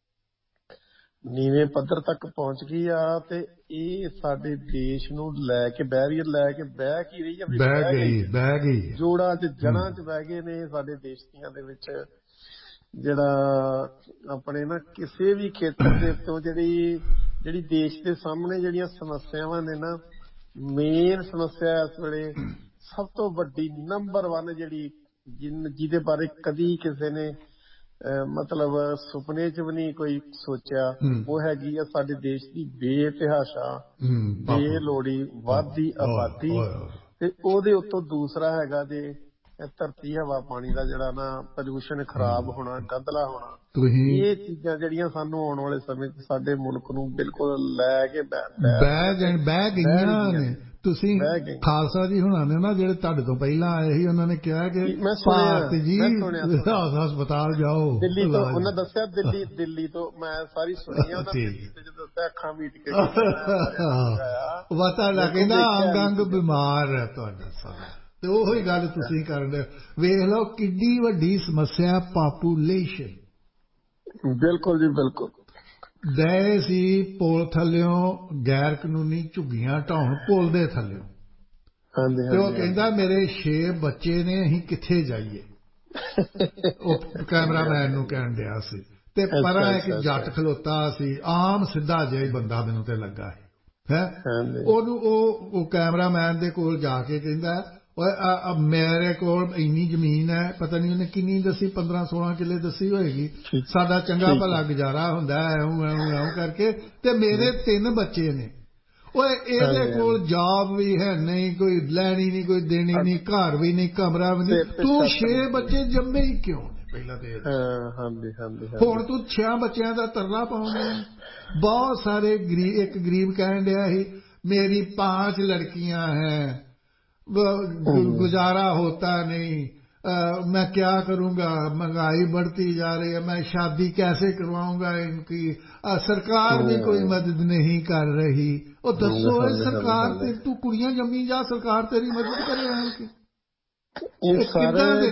ਨੀਵੇਂ ਪੱਧਰ ਤੱਕ ਪਹੁੰਚ ਗਈ ਆ ਤੇ ਇਹ ਸਾਡੇ ਦੇਸ਼ ਨੂੰ ਲੈ ਕੇ ਬੈਰੀਅਰ ਲੈ ਕੇ ਬਹਿ ਕੀ ਰਹੀ ਆ ਬਹਿ ਗਈ ਬਹਿ ਗਈ ਜੋੜਾਂ ਚ ਜੜ੍ਹਾਂ ਚ ਬਹਿ ਗਏ ਨੇ ਸਾਡੇ ਦੇਸ਼ ਦੀਆਂ ਦੇ ਵਿੱਚ ਜਿਹੜਾ ਆਪਣੇ ਨਾ ਕਿਸੇ ਵੀ ਖੇਤਰ ਦੇ ਉੱਤੋਂ ਜਿਹੜੀ ਜਿਹੜੀ ਦੇਸ਼ ਦੇ ਸਾਹਮਣੇ ਜਿਹੜੀਆਂ ਸਮੱਸਿਆਵਾਂ ਨੇ ਨਾ ਮੇਨ ਸਮੱਸਿਆ ਇਸ ਵੇਲੇ ਸਭ ਤੋਂ ਵੱਡੀ ਨੰਬਰ ਵਨ ਜਿਹੜੀ ਜਿਨ ਜਿਹਦੇ ਬਾਰੇ ਕਦੀ ਕਿਸੇ ਨੇ ਮਤਲਬ ਸੁਪਨੇ ਚ ਵੀ ਨਹੀਂ ਕੋਈ ਸੋਚਿਆ ਉਹ ਹੈਗੀ ਆ ਸਾਡੇ ਦੇਸ਼ ਦੀ ਬੇਤਹਾਸ਼ਾ ਬੇਲੋੜੀ ਵਧਦੀ ਆਬਾਦੀ ਤੇ ਉਹਦੇ ਉੱਤੋਂ ਦੂਸਰਾ ਹੈਗਾ ਜੇ ਧਰਤੀ ਹਵਾ ਪਾਣੀ ਦਾ ਜਿਹੜਾ ਨਾ ਪ੍ਰਦੂਸ਼ਣ ਖਰਾਬ ਹੋਣਾ ਗੰਧਲਾ ਹੋਣਾ ਇਹ ਚੀਜ਼ਾਂ ਜਿਹੜੀਆਂ ਸਾਨੂੰ ਆਉਣ ਵਾਲੇ ਸਮੇਂ ਚ ਸਾਡੇ ਮੁਲਕ ਨੂੰ ਬਿਲਕੁਲ ਲੈ ਕੇ ਬਹਿ ਬਹਿ ਗਈਆਂ ਨੇ ਤੁਸੀਂ ਖਾਲਸਾ ਜੀ ਹੁਣਾਂ ਨੇ ਨਾ ਜਿਹੜੇ ਤੁਹਾਡੇ ਤੋਂ ਪਹਿਲਾਂ ਆਏ ਸੀ ਉਹਨਾਂ ਨੇ ਕਿਹਾ ਕਿ ਭਾਰਤ ਜੀ ਹਸਪਤਾਲ ਜਾਓ ਦਿੱਲੀ ਤੋਂ ਉਹਨਾਂ ਦੱਸਿਆ ਦਿੱਲੀ ਦਿੱਲੀ ਤੋਂ ਮੈਂ ਸਾਰੀ ਸੁਣੀ ਉਹਨਾਂ ਦਿੱਲੀ ਤੇ ਜਦੋਂ ਦੱਸਿਆ ਅੱਖਾਂ ਮੀਟ ਕੇ ਪਤਾ ਲੱਗਦਾ ਅੰਗ ਅੰਗ ਬਿਮਾਰ ਹੈ ਤੁਹਾਡਾ ਸਾਰਾ ਤੇ ਉਹੀ ਗੱਲ ਤੁਸੀਂ ਕਰਦੇ ਵੇਖ ਲਓ ਕਿੱਡੀ ਵੱਡੀ ਸਮੱਸਿਆ ਪਾਪੂਲੇਸ਼ਨ ਬਿਲਕੁਲ ਜੀ ਬਿਲਕੁਲ ਗਏ ਸੀ ਪੁਲ ਥੱਲਿਓਂ ਗੈਰ ਕਾਨੂੰਨੀ ਝੁੱਗੀਆਂ ਢਾਉਣ ਪੁਲ ਦੇ ਥੱਲਿਓਂ ਤੇ ਉਹ ਕਹਿੰਦਾ ਮੇਰੇ ਛੇ ਬੱਚੇ ਨੇ ਅਸੀਂ ਕਿੱਥੇ ਜਾਈਏ ਉਹ ਕੈਮਰਾਮੈਨ ਨੂੰ ਕਹਿਣ ਡਿਆ ਸੀ ਤੇ ਪਰਾਂ ਇੱਕ ਜੱਟ ਖਲੋਤਾ ਸੀ ਆਮ ਸਿੱਧਾ ਜਿਹਾ ਹੀ ਬੰਦਾ ਮੈਨੂੰ ਤੇ ਲੱਗਾ ਹੈ ਉਹਨੂੰ ਉਹ ਕੈਮਰਾਮੈਨ ਦੇ ਕੋਲ ਜਾ ਕੇ ਕਹਿੰਦਾ ਓਏ ਮੇਰੇ ਕੋਲ ਇੰਨੀ ਜ਼ਮੀਨ ਹੈ ਪਤਾ ਨਹੀਂ ਉਹਨੇ ਕਿੰਨੀ ਦੱਸੀ ਪੰਦਰਾਂ ਸੋਲਾਂ ਕਿੱਲੇ ਦੱਸੀ ਹੋਏਗੀ ਸਾਡਾ ਚੰਗਾ ਭਲਾ ਗੁਜ਼ਾਰਾ ਹੁੰਦਾ ਐਉਂ ਐਉਂ ਐਉਂ ਕਰਕੇ ਤੇ ਮੇਰੇ ਤਿੰਨ ਬੱਚੇ ਨੇ ਓਏ ਇਹਦੇ ਕੋਲ ਜੌਬ ਵੀ ਹੈ ਨਹੀਂ ਕੋਈ ਲੈਣੀ ਨਹੀਂ ਕੋਈ ਦੇਣੀ ਨਹੀਂ ਘਰ ਵੀ ਨਹੀਂ ਕਮਰਾ ਵੀ ਨਹੀਂ ਤੂੰ ਛੇ ਬੱਚੇ ਜੰਮੇ ਹੀ ਕਿਉਂ ਨੇ ਪਹਿਲਾਂ ਤੇ ਹੁਣ ਤੂੰ ਛਿਆਂ ਬੱਚਿਆਂ ਦਾ ਤਰਲਾ ਪਾਉਂਦਾ ਬਹੁਤ ਸਾਰੇ ਗਰੀਬ ਇੱਕ ਗਰੀਬ ਕਹਿਣ ਡਿਆ ਸੀ ਮੇਰੀ ਪਾਂਚ ਲੜਕੀਆਂ ਹੈ गुजारा होता नहीं आ, मैं क्या करूंगा महंगाई बढ़ती जा रही है मैं शादी कैसे करवाऊंगा इनकी आ, सरकार भी कोई मदद नहीं कर रही और दसो सरकार ते तू कुड़ियां जम्मी जा सरकार तेरी मदद करे ਇਹ ਸਾਰੇ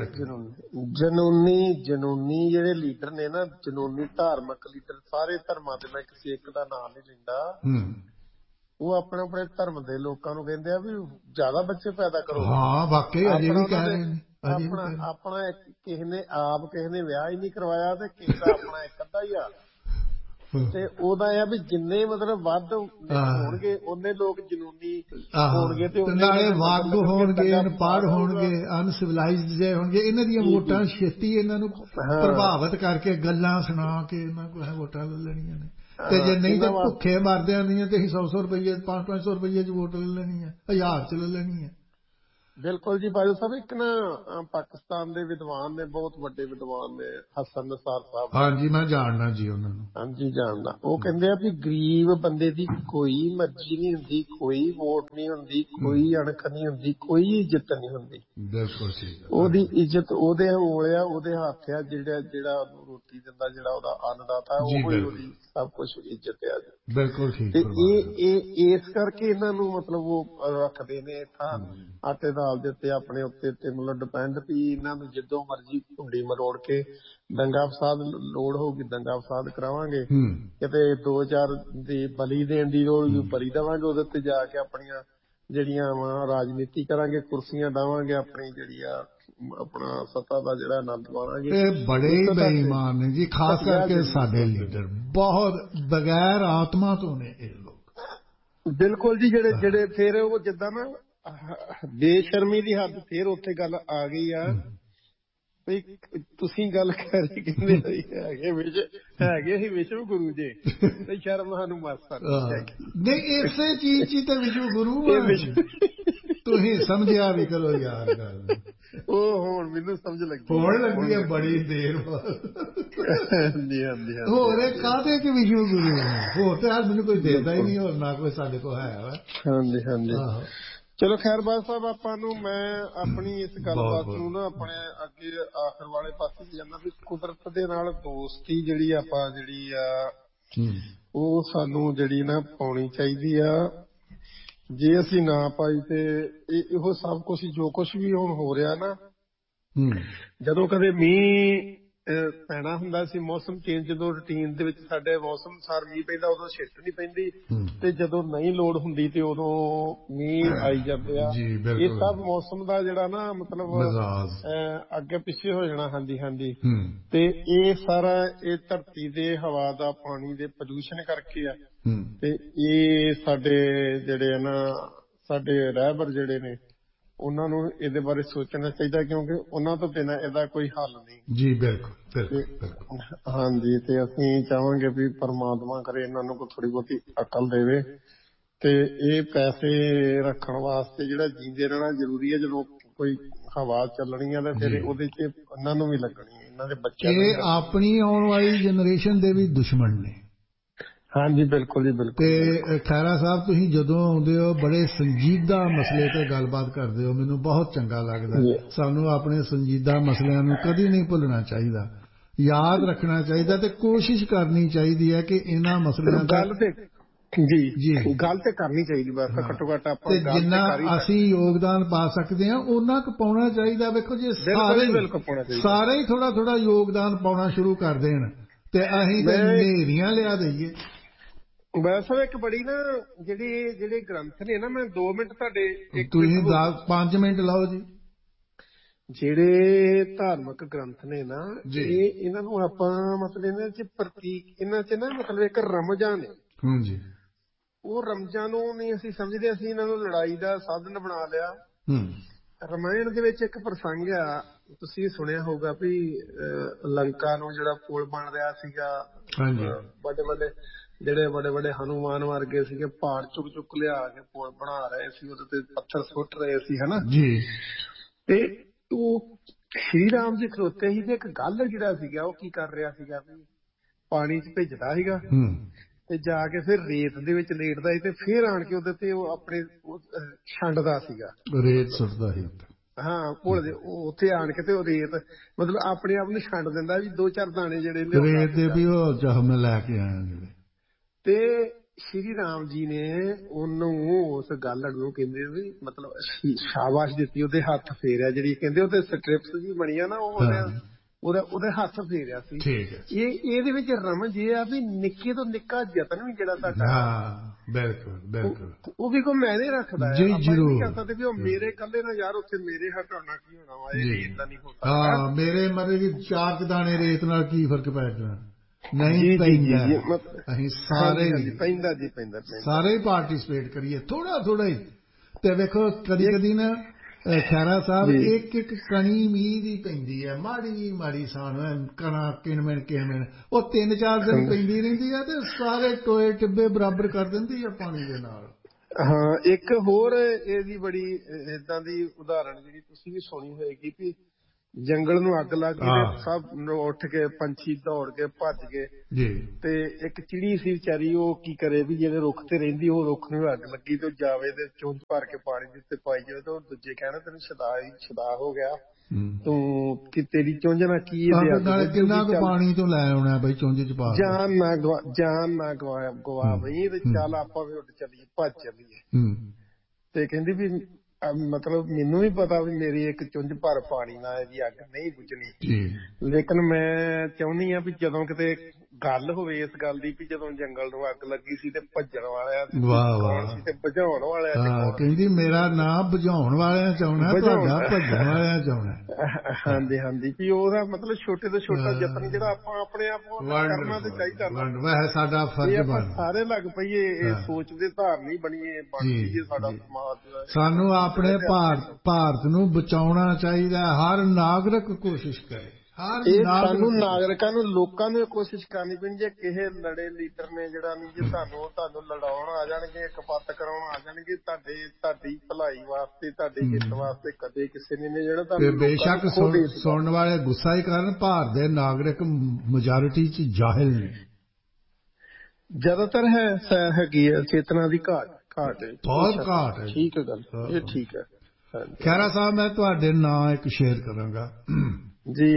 ਜਨੂਨੀ ਜਨੂਨੀ ਜਿਹੜੇ ਲੀਡਰ ਨੇ ਨਾ ਜਨੂਨੀ ਧਾਰਮਿਕ ਲੀਡਰ ਸਾਰੇ ਧਰਮਾਂ ਦੇ ਮੈਂ ਕਿਸੇ ਇੱਕ ਦਾ ਨਾਮ ਨਹੀਂ ਲੈਂਦਾ ਉਹ ਆਪਣੇ ਆਪਣੇ ਧਰਮ ਦੇ ਲੋਕਾਂ ਨੂੰ ਕਹਿੰਦੇ ਆ ਵੀ ਜ਼ਿਆਦਾ ਬੱਚੇ ਪੈਦਾ ਕਰੋ ਹਾਂ ਵਾਕਈ ਅਜੇ ਵੀ ਕਹਿ ਰਹੇ ਨੇ ਆਪਣਾ ਆਪਣਾ ਕਿਸੇ ਨੇ ਆਪ ਕਿਸੇ ਨੇ ਵਿਆਹ ਹੀ ਨਹੀਂ ਕਰਵਾਇਆ ਤੇ ਕਿਸੇ ਦਾ ਆਪਣਾ ਇੱਕ ਅੱਧਾ ਹੀ ਆ ਤੇ ਉਹਦਾ ਆ ਵੀ ਜਿੰਨੇ ਮਤਲਬ ਵੱਧ ਹੋਣਗੇ ਉਹਨੇ ਲੋਕ ਜਨੂਨੀ ਹੋਣਗੇ ਤੇ ਨਾਲੇ ਵਾਗ ਹੋਣਗੇ ਅਨਪੜ੍ਹ ਹੋਣਗੇ ਅਨਸਿਵਲਾਈਜ਼ਡ ਜੇ ਹੋਣਗੇ ਇਹਨਾਂ ਦੀਆਂ ਵੋਟਾਂ ਛੇਤੀ ਇਹਨਾਂ ਨੂੰ ਪ੍ਰਭਾਵਿਤ ਕਰਕੇ ਗੱਲਾਂ ਸੁਣਾ ਕੇ ਇਹਨਾਂ ਕੋਲ ਵੋਟਾਂ ਲੈ ਲੈਣੀਆਂ ਨੇ ਤੇ ਜੇ ਨਹੀਂ ਤਾਂ ਭੁੱਖੇ ਮਰਦਿਆਂ ਨਹੀਂ ਤੇ ਅਸੀਂ ਸੌ ਸੌ ਰੁਪਈਏ ਪੰਜ ਪੰਜ ਸੌ ਰੁਪਈਏ ਚ ਵੋਟ ਲੈ ਲੈਣੀ ਹੈ ਹਜ਼ਾਰ ਚ ਲੈ ਲੈਣੀ ਹੈ ਬਿਲਕੁਲ ਜੀ ਬਾਜੂ ਸਾਹਿਬ। ਇੱਕ ਨਾ ਪਾਕਿਸਤਾਨ ਦੇ ਵਿਦਵਾਨ ਨੇ, ਬਹੁਤ ਵੱਡੇ ਵਿਦਵਾਨ ਨੇ, ਹਸਨ ਨਿਸਾਰ ਸਾਹਿਬ। ਹਾਂਜੀ ਮੈਂ ਜਾਣਦਾ ਜੀ ਉਹਨਾਂ ਨੂੰ। ਹਾਂਜੀ ਜਾਣਦਾ। ਉਹ ਕਹਿੰਦੇ ਆ ਵੀ ਗਰੀਬ ਬੰਦੇ ਦੀ ਕੋਈ ਮਰਜ਼ੀ ਨਹੀਂ ਹੁੰਦੀ, ਕੋਈ ਵੋਟ ਨਹੀਂ ਹੁੰਦੀ, ਕੋਈ ਅਣਖ ਨਹੀਂ ਹੁੰਦੀ, ਕੋਈ ਇੱਜ਼ਤ ਨਹੀਂ ਹੁੰਦੀ। ਬਿਲਕੁਲ ਉਹਦੀ ਇੱਜ਼ਤ ਉਹਦੇ ਕੋਲ ਆ, ਉਹਦੇ ਹੱਥ ਆ, ਜਿਹੜਾ ਜਿਹੜਾ ਉਹਨੂੰ ਰੋਟੀ ਦਿੰਦਾ, ਜਿਹੜਾ ਉਹਦਾ ਅੰਨਦਾਤਾ, ਉਹ ਹੀ ਉਹਦੀ ਸਭ ਕੁਛ ਇੱਜ਼ਤ ਆ ਜੀ। ਬਿਲਕੁਲ ਠੀਕ। ਤੇ ਇਹ ਇਹ ਇਸ ਕਰਕੇ ਇਹਨਾਂ ਨੂੰ ਮਤਲਬ ਉਹ ਰੱਖਦੇ ਨੇ ਥਾਂ ਆਟੇ ਦਾਲ ਦੇ ਉੱਤੇ ਆਪਣੇ ਉੱਤੇ ਤੇ ਮਤਲਬ ਡਿਪੈਂਡ ਵੀ ਇਹਨਾਂ ਨੂੰ ਜਿੱਦੋਂ ਮਰਜ਼ੀ ਢੁੰਡੀ ਮਰੋੜ ਕੇ ਦੰਗਾ ਫਸਾਦ ਲੋੜ ਹੋਊਗੀ ਦੰਗਾ ਫਸਾਦ ਕਰਾਵਾਂਗੇ, ਕਿਤੇ ਦੋ ਚਾਰ ਦੀ ਬਲੀ ਦੇਣ ਦੀ ਲੋੜ ਹੋਊਗੀ ਬਲੀ ਦੇਵਾਂਗੇ, ਉਹਦੇ ਉੱਤੇ ਜਾ ਕੇ ਆਪਣੀਆਂ ਜਿਹੜੀਆਂ ਵਾ ਰਾਜਨੀਤੀ ਕਰਾਂਗੇ, ਕੁਰਸੀਆਂ ਡਾਵਾਂਗੇ, ਆਪਣੀ ਜਿਹੜੀ ਆ ਆਪਣਾ ਸੱਤਾ ਦਾ ਜਿਹੜਾ ਆਨੰਦ ਮਾਣਾਂਗੇ। ਇਹ ਬੜੇ ਬੇਈਮਾਨ ਨੇ ਜੀ, ਖਾਸ ਕਰਕੇ ਸਾਡੇ ਲੀਡਰ ਬਹੁਤ ਬਗੈਰ ਆਤਮਾ ਤੋਂ ਨੇ ਇਹ ਲੋਕ। ਬਿਲਕੁਲ ਜੀ। ਜਿਹੜੇ ਜਿਹੜੇ ਫਿਰ ਉਹ ਜਿੱਦਾਂ ਨਾ ਬੇਸ਼ਰਮੀ ਦੀ ਹੱਦ ਫਿਰ ਉੱਥੇ ਗੱਲ ਆ ਗਈ ਆ ਵੀ ਤੁਸੀਂ ਗੱਲ ਕਰ ਰਹੇ ਕਹਿੰਦੇ ਹੈਗੇ ਵਿੱਚ ਹੈਗੇ ਸੀ ਵਿਸ਼ਵ ਗੁਰੂ ਜੀ ਤੇ ਸ਼ਰਮ ਸਾਨੂੰ ਮਾਸਾ ਨਹੀਂ। ਇਸੇ ਚੀਜ਼ ਚ ਤਾਂ ਵਿਸ਼ਵ ਗੁਰੂ ਤੁਸੀਂ ਸਮਝਿਆ ਵੀ ਕਰੋ ਯਾਰ ਗੱਲ। ਉਹ ਹੁਣ ਮੈਨੂੰ ਸਮਝ ਲੱਗੀ, ਹੋਣ ਲੱਗੀ ਹੈ ਬੜੀ ਦੇਰ ਬਾਅਦ। ਹਾਂਜੀ ਹਾਂਜੀ। ਹੋਰ ਇਹ ਕਾਹਦੇ ਚ ਵਿਸ਼ਵ ਗੁਰੂ ਹੋਰ ਤੇ ਯਾਰ ਮੈਨੂੰ ਕੋਈ ਦੇਦਾ ਹੀ ਨਹੀਂ, ਹੋਰ ਨਾ ਕੋਈ ਸਾਡੇ ਕੋਲ ਹੈ ਵਾ। ਹਾਂਜੀ ਹਾਂਜੀ। ਚਲੋ ਖੈਰ ਬਾਦ ਸਾਹਿਬ, ਆਪਾਂ ਨੂੰ ਮੈਂ ਆਪਣੀ ਇਸ ਗੱਲਬਾਤ ਨੂੰ ਨਾ ਆਪਣੇ ਅੱਗੇ ਆਖਰ ਵਾਲੇ ਪਾਸੇ ਜਾਂਦਾ ਵੀ ਕੁਦਰਤ ਦੇ ਨਾਲ ਦੋਸਤੀ ਜਿਹੜੀ ਆਪਾਂ ਜਿਹੜੀ ਆ ਉਹ ਸਾਨੂੰ ਜਿਹੜੀ ਨਾ ਪਾਉਣੀ ਚਾਹੀਦੀ ਆ। ਜੇ ਅਸੀਂ ਨਾ ਪਾਈ ਤੇ ਇਹੋ ਸਭ ਕੁਛ ਜੋ ਕੁਛ ਵੀ ਹੁਣ ਹੋ ਰਿਹਾ ਨਾ, ਜਦੋਂ ਕਦੇ ਮੀਂਹ ਪੈਣਾ ਹੁੰਦਾ ਸੀ, ਮੌਸਮ ਚੇਂਜ ਜਦੋਂ ਰੂਟੀਨ ਦੇ ਵਿੱਚ ਸਾਡੇ ਮੌਸਮ ਅਨੁਸਾਰ ਮੀਂਹ ਪੈਂਦਾ ਉਦੋਂ ਛਿੱਟ ਨਹੀਂ ਪੈਂਦੀ, ਤੇ ਜਦੋਂ ਨਹੀਂ ਲੋੜ ਹੁੰਦੀ ਤੇ ਉਦੋਂ ਮੀਂਹ ਆਈ ਜਾਂਦੇ ਆ। ਇਹ ਸਭ ਮੌਸਮ ਦਾ ਜਿਹੜਾ ਨਾ ਮਤਲਬ ਅੱਗੇ ਪਿੱਛੇ ਹੋ ਜਾਣਾ। ਹਾਂਜੀ ਹਾਂਜੀ। ਤੇ ਇਹ ਸਾਰਾ ਇਹ ਧਰਤੀ ਦੇ ਹਵਾ ਦਾ ਪਾਣੀ ਦੇ ਪ੍ਰਦੂਸ਼ਣ ਕਰਕੇ ਆ। ਤੇ ਇਹ ਸਾਡੇ ਜਿਹੜੇ ਆ ਨਾ ਸਾਡੇ ਰਹਿਬਰ ਜਿਹੜੇ ਨੇ ਉਹਨਾਂ ਨੂੰ ਇਹਦੇ ਬਾਰੇ ਸੋਚਣਾ ਚਾਹੀਦਾ, ਕਿਉਂਕਿ ਉਹਨਾਂ ਤੋਂ ਬਿਨਾਂ ਇਹਦਾ ਕੋਈ ਹੱਲ ਨਹੀਂ ਜੀ। ਬਿਲਕੁਲ। ਹਾਂਜੀ। ਤੇ ਅਸੀਂ ਚਾਹਾਂਗੇ ਵੀ ਪਰਮਾਤਮਾ ਕਰੇ ਇਹਨਾਂ ਨੂੰ ਕੋਈ ਥੋੜੀ ਬਹੁਤੀ ਅਕਲ ਦੇਵੇ ਤੇ ਇਹ ਪੈਸੇ ਰੱਖਣ ਵਾਸਤੇ ਜਿਹੜਾ ਜੀਂਦੇ ਰਹਿਣਾ ਜ਼ਰੂਰੀ ਹੈ। ਜਦੋਂ ਕੋਈ ਹਵਾ ਚੱਲਣੀ ਆ ਤੇ ਫਿਰ ਉਹਦੇ ਚ ਇਹਨਾਂ ਨੂੰ ਵੀ ਲੱਗਣੀ, ਇਹਨਾਂ ਦੇ ਬੱਚਿਆਂ ਨੂੰ। ਇਹ ਆਪਣੀ ਆਉਣ ਵਾਲੀ ਜਨਰੇਸ਼ਨ ਦੇ ਵੀ ਦੁਸ਼ਮਣ ਨੇ। ਹਾਂਜੀ ਬਿਲਕੁਲ ਜੀ ਬਿਲਕੁਲ। ਤੇ ਖਹਿਰਾ ਸਾਹਿਬ ਤੁਸੀਂ ਜਦੋਂ ਆਉਂਦੇ ਹੋ ਬੜੇ ਸੰਜੀਦਾ ਮਸਲੇ ਤੇ ਗੱਲਬਾਤ ਕਰਦੇ ਹੋ, ਮੈਨੂੰ ਬਹੁਤ ਚੰਗਾ ਲੱਗਦਾ। ਸਾਨੂੰ ਆਪਣੇ ਸੰਜੀਦਾ ਮਸਲਿਆਂ ਨੂੰ ਕਦੀ ਨਹੀਂ ਭੁੱਲਣਾ ਚਾਹੀਦਾ, ਯਾਦ ਰੱਖਣਾ ਚਾਹੀਦਾ ਤੇ ਕੋਸ਼ਿਸ਼ ਕਰਨੀ ਚਾਹੀਦੀ ਹੈ ਕਿ ਇਹਨਾਂ ਮਸਲਿਆਂ ਦਾ ਗੱਲ ਤੇ ਜੀ ਜੀ ਗੱਲ ਤੇ ਕਰਨੀ ਚਾਹੀਦੀ। ਬਸ ਘੱਟੋ ਘੱਟ ਆਪਾਂ ਜਿੰਨਾ ਅਸੀਂ ਯੋਗਦਾਨ ਪਾ ਸਕਦੇ ਹਾਂ ਉਹਨਾਂ ਕੁ ਪਾਉਣਾ ਚਾਹੀਦਾ। ਵੇਖੋ ਜੇ ਸਾਰੇ ਸਾਰੇ ਹੀ ਥੋੜਾ ਥੋੜਾ ਯੋਗਦਾਨ ਪਾਉਣਾ ਸ਼ੁਰੂ ਕਰ ਦੇਣ ਤੇ ਅਸੀਂ ਤੇ ਹਨੇਰੀਆਂ ਲਿਆ ਦਈਏ। ਵੈਸੇ ਇੱਕ ਬੜੀ ਨਾ ਜਿਹੜੀ ਜਿਹੜੇ ਗ੍ਰੰਥ ਨੇ ਨਾ, ਮੈਂ ਦੋ ਮਿੰਟ ਤੁਹਾਡੇ ਤੁਸੀਂ ਦਸ ਪੰਜ ਮਿੰਟ ਲਾਓ ਜੀ। ਜਿਹੜੇ ਧਾਰਮਿਕ ਗ੍ਰੰਥ ਨੇ ਨਾ ਇਹ ਇਹਨਾਂ ਨੂੰ ਆਪਾਂ ਮਤਲਬ ਇਹਨਾਂ ਚ ਪ੍ਰਤੀਕ, ਇਹਨਾਂ ਚ ਨਾ ਮਤਲਬ ਇੱਕ ਰਮਜ਼ਾਨ ਹੈ। ਹਾਂਜੀ। ਉਹ ਰਮਜ਼ਾਨ ਨੂੰ ਨਹੀਂ ਅਸੀਂ ਸਮਝਦੇ, ਅਸੀਂ ਇਹਨਾਂ ਨੂੰ ਲੜਾਈ ਦਾ ਸਾਧਨ ਬਣਾ ਲਿਆ। ਰਾਮਾਇਣ ਦੇ ਵਿੱਚ ਇੱਕ ਪ੍ਰਸੰਗ ਆ, ਤੁਸੀਂ ਸੁਣਿਆ ਹੋਊਗਾ ਵੀ ਲੰਕਾ ਨੂੰ ਜਿਹੜਾ ਪੁਲ ਬਣ ਰਿਹਾ ਸੀਗਾ, ਵੱਡੇ ਵੱਡੇ ਜਿਹੜੇ ਵੱਡੇ ਵੱਡੇ ਹਨੂਮਾਨ ਵਰਗੇ ਸੀਗੇ ਪਹਾੜ ਚੁੱਕ ਚੁੱਕ ਲਿਆ ਕੇ ਪੁਲ ਬਣਾ ਰਹੇ ਸੀ, ਉਹਦੇ ਤੇ ਪੱਥਰ ਸੁੱਟ ਰਹੇ ਸੀ ਹਨਾ ਜੀ। ਤੇ ਉਹ ਸ਼੍ਰੀ ਰਾਮ ਜੀ ਖਲੋਤੇ ਸੀ ਤੇ ਇੱਕ ਗੱਲ ਜਿਹੜਾ ਸੀਗਾ ਉਹ ਕੀ ਕਰ ਰਿਹਾ ਸੀਗਾ ਵੀ ਪਾਣੀ ਚ ਭਿੱਜਦਾ ਸੀਗਾ ਤੇ ਜਾ ਕੇ ਫਿਰ ਰੇਤ ਦੇ ਵਿੱਚ ਲੇਟਦਾ ਸੀ ਤੇ ਫਿਰ ਆਣ ਕੇ ਉਹਦੇ ਤੇ ਉਹ ਆਪਣੇ ਛੰਡਦਾ ਸੀਗਾ, ਰੇਤ ਸੁੱਟਦਾ ਸੀ। ਹਾਂ ਪੁਲ ਦੇ ਉੱਥੇ ਆਣ ਕੇ ਤੇ ਉਹ ਰੇਤ ਮਤਲਬ ਆਪਣੇ ਆਪ ਨੂੰ ਛੰਡ ਦਿੰਦਾ ਵੀ ਦੋ ਚਾਰ ਦਾਣੇ ਜਿਹੜੇ ਰੇਤ ਦੇ ਵੀ ਉਹ ਜ਼ਖਮ ਲੈ ਕੇ ਆਇਆ ਜਿਹੜੇ। ਤੇ ਸ਼੍ਰੀ ਰਾਮ ਜੀ ਨੇ ਉਹਨੂੰ ਉਸ ਗੱਲ ਨੂੰ ਕਹਿੰਦੇ ਵੀ ਮਤਲਬ ਸ਼ਾਬਾਸ਼ ਦਿੱਤੀ, ਉਹਦੇ ਹੱਥ ਫੇਰਿਆ, ਜਿਹੜੀ ਕਹਿੰਦੇ ਉਹਦੇ ਸਟ੍ਰਿਪਸ ਜੀ ਬਣੀਆਂ ਨਾ ਉਹ ਉਹਦਾ ਉਹਦੇ ਹੱਥ ਫੇਰਿਆ ਸੀ। ਇਹ ਇਹਦੇ ਵਿੱਚ ਰਮਜ ਇਹ ਆ ਵੀ ਨਿੱਕੇ ਤੋਂ ਨਿੱਕਾ ਯਤਨ ਵੀ ਜਿਹੜਾ ਤੁਹਾਡਾ ਬਿਲਕੁਲ ਬਿਲਕੁਲ ਉਹ ਵੀ ਕੋਈ ਮੈਨੇ ਰੱਖਦਾ ਹੈ। ਆਪਾਂ ਇਹ ਨਹੀਂ ਕਹਿ ਸਕਦੇ ਵੀ ਉਹ ਮੇਰੇ ਇਕੱਲੇ ਨਾਲ ਯਾਰ ਉੱਥੇ ਮੇਰੇ ਹਟਾਉਣਾ ਕੀ ਹੋਣਾ ਵਾ, ਇਹ ਏਦਾਂ ਨਹੀਂ ਹੋ ਸਕਦਾ। ਹਾਂ ਮੇਰੇ ਮਤਲਬ ਚਾਰ ਦਾਣੇ ਰੇਤ ਨਾਲ ਕੀ ਫਰਕ ਪੈ ਜਾਣਾ, ਨਹੀਂ ਪੈਂਦਾ। ਅਸੀਂ ਸਾਰੇ ਪੈਂਦਾ ਜੀ ਪੈਂਦਾ ਸਾਰੇ ਹੀ ਪਾਰਟੀਸਪੇਟ ਕਰੀਏ ਥੋੜਾ ਥੋੜਾ ਹੀ। ਤੇ ਵੇਖੋ ਕਦੀ ਕਦੀ ਨਾ ਖਹਿਰਾ ਸਾਹਿਬ ਇੱਕ ਇੱਕ ਕਣੀ ਮੀਂਹ ਦੀ ਪੈਂਦੀ ਹੈ, ਮਾੜੀ ਮਾੜੀ ਸਾਨ ਕਣਾ ਕਿਣਮਿਣ ਕਿਣਮਿਣ, ਉਹ ਤਿੰਨ ਚਾਰ ਦਿਨ ਪੈਂਦੀ ਰਹਿੰਦੀ ਹੈ ਤੇ ਸਾਰੇ ਟੋਏ ਟਿੱਬੇ ਬਰਾਬਰ ਕਰ ਦਿੰਦੀ ਹੈ ਪਾਣੀ ਦੇ ਨਾਲ। ਹਾਂ ਇੱਕ ਹੋਰ ਇਹਦੀ ਬੜੀ ਏਦਾਂ ਦੀ ਉਦਾਹਰਣ ਜਿਹੜੀ ਤੁਸੀਂ ਵੀ ਸੁਣੀ ਹੋਏਗੀ ਵੀ ਜੰਗਲ ਨੂੰ ਅੱਗ ਲੱਗ ਗਈ ਤੇ ਸਭ ਉੱਠ ਕੇ ਪੰਛੀ ਦੌੜ ਕੇ ਭੱਜ ਗਏ ਤੇ ਇੱਕ ਚਿੜੀ ਸੀ ਵਿਚਾਰੀ ਉਹ ਕੀ ਕਰੇ ਵੀ ਜਿਹੜੇ ਰੁੱਖ ਤੇ ਰਹਿੰਦੀ ਉਹ ਰੁੱਖ ਨੂੰ ਅੱਗ ਲੱਗੀ ਤੇ ਜਾਵੇ ਤੇ ਚੁੰਝ ਭਰ ਕੇ ਪਾਣੀ ਦੇ ਉੱਤੇ ਪਾਈ ਜਾਵੇ ਤੇ ਉਹ ਦੂਜੇ ਕਹਿਣਾ ਤੈਨੂੰ ਛਦਾ ਛਦਾ ਹੋ ਗਿਆ ਤੂੰ ਕਿ ਤੇਰੀ ਚੁੰਝ ਨਾਲ ਕੀ ਕਿੰਨਾ ਕੁ ਪਾਣੀ ਤੋਂ ਲੈ ਆਉਣਾ ਬਈ ਚੁੰਝ ਚ ਪਾ ਜਾਨ ਨਾ ਗਵਾ ਜਾਨ ਨਾ ਗਵਾ ਗਵਾ ਬਈ ਤੇ ਚੱਲ ਆਪਾਂ ਵੀ ਉੱਡ ਚੱਲੀਏ ਭੱਜ ਚੱਲੀਏ ਤੇ ਕਹਿੰਦੀ ਵੀ ਮਤਲਬ ਮੈਨੂੰ ਵੀ ਪਤਾ ਵੀ ਮੇਰੀ ਇੱਕ ਚੁੰਝ ਭਰ ਪਾਣੀ ਨਾਲ ਇਹਦੀ ਅੱਗ ਨਹੀਂ ਬੁਝਣੀ ਲੇਕਿਨ ਮੈਂ ਚਾਹੁੰਦੀ ਹਾਂ ਵੀ ਜਦੋਂ ਕਿਤੇ ਗੱਲ ਹੋਵੇ ਇਸ ਗੱਲ ਦੀ ਵੀ ਜਦੋਂ ਜੰਗਲ ਨੂੰ ਅੱਗ ਲੱਗੀ ਸੀ ਤੇ ਭੱਜਣ ਵਾਲਿਆਂ ਕੌਣ ਸੀ ਤੇ ਬੁਝਾਉਣ ਵਾਲਿਆਂ ਚ ਕੌਣ ਕਹਿੰਦੀ ਮੇਰਾ ਨਾਂ ਬੁਝਾਉਣ ਵਾਲਿਆਂ ਚ ਆਉਣਾ ਤੁਹਾਡਾ ਭੱਜਣ ਵਾਲਿਆਂ ਚ ਆਉਣਾ ਹਾਂਜੀ ਹਾਂਜੀ ਵੀ ਉਹਦਾ ਮਤਲਬ ਛੋਟੇ ਤੋਂ ਛੋਟਾ ਯਤਨ ਜਿਹੜਾ ਆਪਾਂ ਆਪਣੇ ਆਪ ਕਰਨਾ ਤੇ ਚਾਹੀਦਾ ਵੈਸੇ ਸਾਡਾ ਫਰਜ਼ ਬਣਦਾ ਸਾਰੇ ਲੱਗ ਪਈਏ ਇਹ ਸੋਚ ਦੇ ਧਾਰਨੀ ਬਣੀਏ ਬਣ ਜਾਈਏ ਸਾਡਾ ਸਮਾਜ ਸਾਨੂੰ ਆਪਣੇ ਭਾਰਤ ਭਾਰਤ ਨੂੰ ਬਚਾਉਣਾ ਚਾਹੀਦਾ ਹਰ ਨਾਗਰਿਕ ਕੋਸ਼ਿਸ਼ ਕਰੇ ਇਹ ਸਾਨੂੰ ਨਾਗਰਿਕਾਂ ਨੂੰ ਲੋਕਾਂ ਨੂੰ ਕੋਸ਼ਿਸ਼ ਕਰਨੀ ਪੈਣੀ ਜੇ ਕਿਸੇ ਲੜੇ ਲੀਡਰ ਨੇ ਜਿਹੜਾ ਨਹੀਂ ਜੇ ਤੁਹਾਨੂੰ ਤੁਹਾਨੂੰ ਲੜਾਉਣ ਆ ਜਾਣਗੇ ਕਪੱਤ ਕਰਾਉਣ ਆ ਜਾਣਗੇ ਤੁਹਾਡੇ ਤੁਹਾਡੀ ਭਲਾਈ ਵਾਸਤੇ ਤੁਹਾਡੇ ਹਿੱਤ ਵਾਸਤੇ ਕਦੇ ਕਿਸੇ ਨੇ ਨਹੀਂ ਜਿਹੜਾ ਤੁਹਾਨੂੰ ਬੇਸ਼ੱਕ ਸੁਣਨ ਵਾਲੇ ਗੁੱਸਾ ਹੀ ਕਰਨ ਭਾਰਤ ਦੇ ਨਾਗਰਿਕ ਮੈਜੋਰਿਟੀ ਚ ਜਾਹਿਲ ਨੇ ਜ਼ਿਆਦਾਤਰ ਹੈ ਸਹਿ ਹੈਗੀ ਹੈ ਚੇਤਨਾ ਦੀ ਘਾਟ ਘਾਟ ਬਹੁਤ ਘਾਟ ਹੈ ਠੀਕ ਹੈ ਗੱਲ ਇਹ ਠੀਕ ਹੈ ਖਹਿਰਾ ਸਾਹਿਬ ਮੈਂ ਤੁਹਾਡੇ ਨਾਂ ਇੱਕ ਸ਼ੇਅਰ ਕਰਾਂਗਾ ਜੀ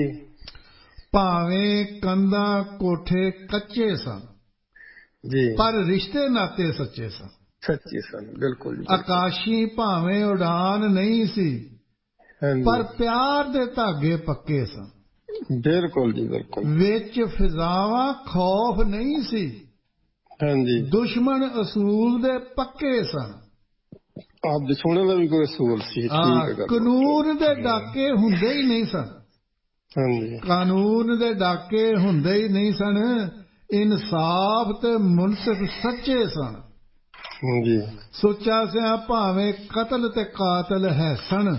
ਭਾਵੇਂ ਕੰਧਾਂ ਕੋਠੇ ਕੱਚੇ ਸਨ ਜੀ ਪਰ ਰਿਸ਼ਤੇ ਨਾਤੇ ਸੱਚੇ ਸਨ ਸੱਚੇ ਸਨ ਬਿਲਕੁਲ ਜੀ ਆਕਾਸ਼ੀ ਭਾਵੇਂ ਉਡਾਨ ਨਹੀਂ ਸੀ ਪਰ ਪਿਆਰ ਦੇ ਧਾਗੇ ਪੱਕੇ ਸਨ ਬਿਲਕੁਲ ਜੀ ਬਿਲਕੁਲ ਵਿੱਚ ਫਿਜ਼ਾਵਾਂ ਖੌਫ ਨਹੀਂ ਸੀ ਹਾਂਜੀ ਦੁਸ਼ਮਣ ਅਸੂਲ ਦੇ ਪੱਕੇ ਸਨ ਆਪ ਦੁਸ਼ਮਣ ਦਾ ਵੀ ਕੋਈ ਅਸੂਲ ਸੀ ਕਾਨੂੰਨ ਦੇ ਡਾਕੇ ਹੁੰਦੇ ਹੀ ਨਹੀਂ ਸਨ ਹਾਂਜੀ ਕਾਨੂੰਨ ਦੇ ਡਾਕੇ ਹੁੰਦੇ ਹੀ ਨਹੀਂ ਸਨ ਇਨਸਾਫ ਤੇ ਮੁਨਸਫ ਸੱਚੇ ਸਨ ਹਾਂਜੀ ਸੋਚਾ ਸਿਆ ਭਾਵੇਂ ਕਤਲ ਤੇ ਕਾਤਲ ਹੈ ਸਨ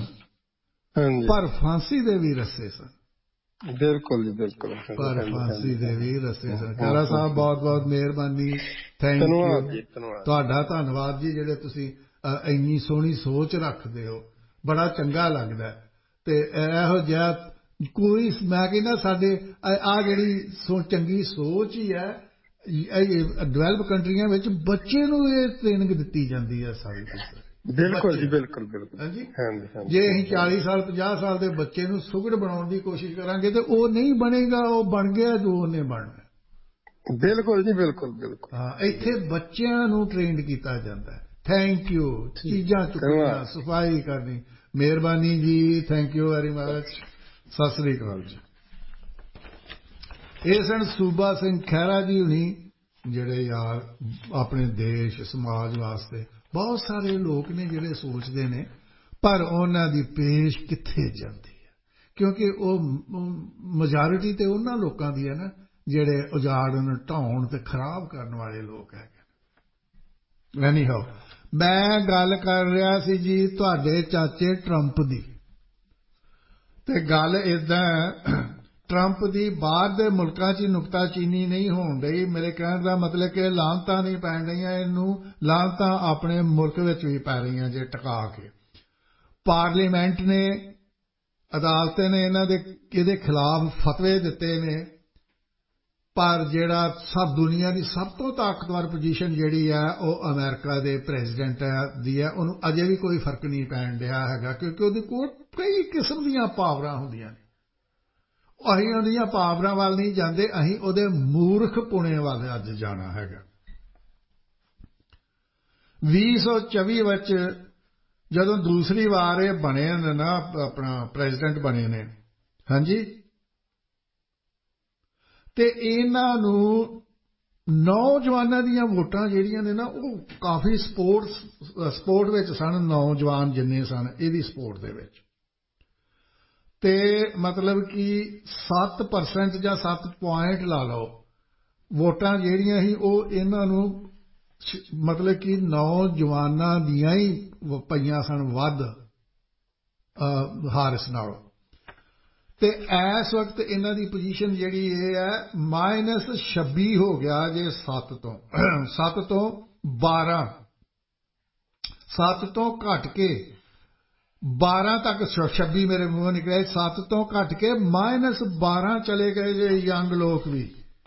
ਪਰ ਫਾਂਸੀ ਦੇ ਵੀ ਰਸੇ ਸਨ ਬਿਲਕੁਲ ਜੀ ਬਿਲਕੁਲ ਪਰ ਫਾਂਸੀ ਦੇ ਵੀ ਰਸੇ ਸਨ ਖਹਿਰਾ ਸਾਹਿਬ ਬਹੁਤ ਬਹੁਤ ਮਿਹਰਬਾਨੀ ਥੈਂਕ ਯੂ ਤੁਹਾਡਾ ਧੰਨਵਾਦ ਜੀ ਜਿਹੜੇ ਤੁਸੀਂ ਇੰਨੀ ਸੋਹਣੀ ਸੋਚ ਰੱਖਦੇ ਹੋ ਬੜਾ ਚੰਗਾ ਲੱਗਦਾ ਤੇ ਇਹੋ ਜਿਹਾ ਕੋਈ ਮੈਂ ਕਹਿੰਦਾ ਸਾਡੇ ਆ ਜਿਹੜੀ ਸੋ ਚੰਗੀ ਸੋਚ ਹੀ ਹੈ ਡਿਵੈਲਪ ਕੰਟਰੀਆਂ ਵਿੱਚ ਬੱਚੇ ਨੂੰ ਇਹ ਟ੍ਰੇਨਿੰਗ ਦਿੱਤੀ ਜਾਂਦੀ ਹੈ ਸਾਰੀ ਬਿਲਕੁਲ ਜੀ ਬਿਲਕੁਲ ਬਿਲਕੁਲ ਹਾਂਜੀ ਜੇ ਅਸੀਂ ਚਾਲੀ ਸਾਲ ਪੰਜਾਹ ਸਾਲ ਦੇ ਬੱਚੇ ਨੂੰ ਸੁਘੜ ਬਣਾਉਣ ਦੀ ਕੋਸ਼ਿਸ਼ ਕਰਾਂਗੇ ਤੇ ਉਹ ਨਹੀਂ ਬਣੇਗਾ ਉਹ ਬਣ ਗਿਆ ਜੋ ਉਹਨੇ ਬਣਨਾ ਬਿਲਕੁਲ ਜੀ ਬਿਲਕੁਲ ਬਿਲਕੁਲ ਹਾਂ ਇੱਥੇ ਬੱਚਿਆਂ ਨੂੰ ਟ੍ਰੇਨਡ ਕੀਤਾ ਜਾਂਦਾ ਹੈ ਥੈਂਕ ਯੂ ਚੀਜ਼ਾਂ ਚੁੱਕਣੀਆਂ ਸਫਾਈ ਕਰਨੀ ਮਿਹਰਬਾਨੀ ਜੀ thank you very much Sat Sri ਅਕਾਲ ਜੀ ਇਹ ਸਨ ਸੂਬਾ ਸਿੰਘ ਖਹਿਰਾ ਜੀ ਹੁਣੀ ਜਿਹੜੇ ਯਾਰ ਆਪਣੇ ਦੇਸ਼ ਸਮਾਜ ਵਾਸਤੇ ਬਹੁਤ ਸਾਰੇ ਲੋਕ ਨੇ ਜਿਹੜੇ ਸੋਚਦੇ ਨੇ ਪਰ ਉਹਨਾਂ ਦੀ ਪੇਸ਼ ਕਿੱਥੇ ਜਾਂਦੀ ਹੈ ਕਿਉਂਕਿ ਉਹ ਮੈਜੋਰਿਟੀ ਤੇ ਉਹਨਾਂ ਲੋਕਾਂ ਦੀ ਹੈ ਨਾ ਜਿਹੜੇ ਉਜਾੜਨ ਢਾਉਣ ਤੇ ਖਰਾਬ ਕਰਨ ਵਾਲੇ ਲੋਕ ਹੈਗੇ ਐਨੀ ਹਾਓ ਮੈਂ ਗੱਲ ਕਰ ਰਿਹਾ ਸੀ ਜੀ ਤੁਹਾਡੇ ਚਾਚੇ ਟਰੰਪ ਦੀ ਤੇ ਗੱਲ ਏਦਾਂ ਟਰੰਪ ਦੀ ਬਾਹਰ ਦੇ ਮੁਲਕਾਂ 'ਚ ਨੁਕਤਾਚੀਨੀ ਨਹੀਂ ਹੋਣ ਡਈ ਮੇਰੇ ਕਹਿਣ ਦਾ ਮਤਲਬ ਕਿ ਲਾਹਨਤਾਂ ਨਹੀਂ ਪੈਣ ਰਹੀਆਂ ਇਹਨੂੰ ਲਾਹਨਤਾਂ ਆਪਣੇ ਮੁਲਕ ਵਿੱਚ ਵੀ ਪੈ ਰਹੀਆਂ ਜੇ ਟਿਕਾ ਕੇ ਪਾਰਲੀਮੈਂਟ ਨੇ ਅਦਾਲਤ ਨੇ ਇਹਨਾਂ ਦੇ ਇਹਦੇ ਖਿਲਾਫ ਫਤਵੇ ਦਿੱਤੇ ਨੇ ਪਰ ਜਿਹੜਾ ਸਭ ਦੁਨੀਆ ਦੀ ਸਭ ਤੋਂ ਤਾਕਤਵਰ ਪੋਜੀਸ਼ਨ ਜਿਹੜੀ ਹੈ ਉਹ ਅਮਰੀਕਾ ਦੇ ਪ੍ਰੈਜ਼ੀਡੈਂਟ ਦੀ ਹੈ ਉਹਨੂੰ ਅਜੇ ਵੀ ਕੋਈ ਫਰਕ ਨਹੀਂ ਪੈਣ ਡਿਆ ਹੈਗਾ ਕਿਉਂਕਿ ਉਹਦੇ ਕੋਲ ਕਈ ਕਿਸਮ ਦੀਆਂ ਪਾਵਰਾਂ ਹੁੰਦੀਆਂ ਨੇ ਅਸੀਂ ਉਹਦੀਆਂ ਪਾਵਰਾਂ ਵੱਲ ਨਹੀਂ ਜਾਂਦੇ ਅਸੀਂ ਉਹਦੇ ਮੂਰਖ ਪੁਣੇ ਵੱਲ ਅੱਜ ਜਾਣਾ ਹੈਗਾ ਵੀਹ ਸੌ ਚੌਵੀ ਵਿੱਚ ਜਦੋਂ ਦੂਸਰੀ ਵਾਰ ਇਹ ਬਣੇ ਨੇ ਨਾ ਆਪਣਾ ਪ੍ਰੈਜ਼ੀਡੈਂਟ ਬਣੇ ਨੇ ਹਾਂਜੀ ਤੇ ਇਹਨਾਂ ਨੂੰ ਨੌਜਵਾਨਾਂ ਦੀਆਂ ਵੋਟਾਂ ਜਿਹੜੀਆਂ ਨੇ ਨਾ ਉਹ ਕਾਫੀ ਸਪੋਰਟਸ ਸਪੋਰਟ ਵਿੱਚ ਸਨ ਨੌਜਵਾਨ ਜਿੰਨੇ ਸਨ ਇਹਦੀ ਸਪੋਰਟ ਦੇ ਵਿੱਚ ਤੇ ਮਤਲਬ ਕਿ ਸੱਤ ਪਰਸੈਂਟ ਜਾਂ ਸੱਤ ਪੁਆਇੰਟ ਲਾ ਲਓ ਵੋਟਾਂ ਜਿਹੜੀਆਂ ਸੀ ਉਹ ਇਹਨਾਂ ਨੂੰ ਮਤਲਬ ਕਿ ਨੌਜਵਾਨਾਂ ਦੀਆਂ ਹੀ ਪਈਆਂ ਸਨ ਵੱਧ ਹਾਰਿਸ ਨਾਲੋਂ ਤੇ ਇਸ ਵਕਤ ਇਹਨਾਂ ਦੀ ਪੋਜੀਸ਼ਨ ਜਿਹੜੀ ਇਹ ਹੈ ਮਾਈਨਸ ਛੱਬੀ ਹੋ ਗਿਆ ਜੇ ਸੱਤ ਤੋਂ ਸੱਤ ਤੋਂ ਬਾਰਾਂ ਸੱਤ ਤੋਂ ਘਟ ਕੇ ਬਾਰਾਂ ਤੱਕ, ਛੱਬੀ ਮੇਰੇ ਮੂੰਹੋਂ ਨਿਕਲਿਆ, ਸੱਤ ਤੋਂ ਘਟ ਕੇ ਮਾਈਨਸ ਬਾਰਾਂ ਚਲੇ ਗਏ ਜੇ ਯੰਗ ਲੋਕ ਵੀ।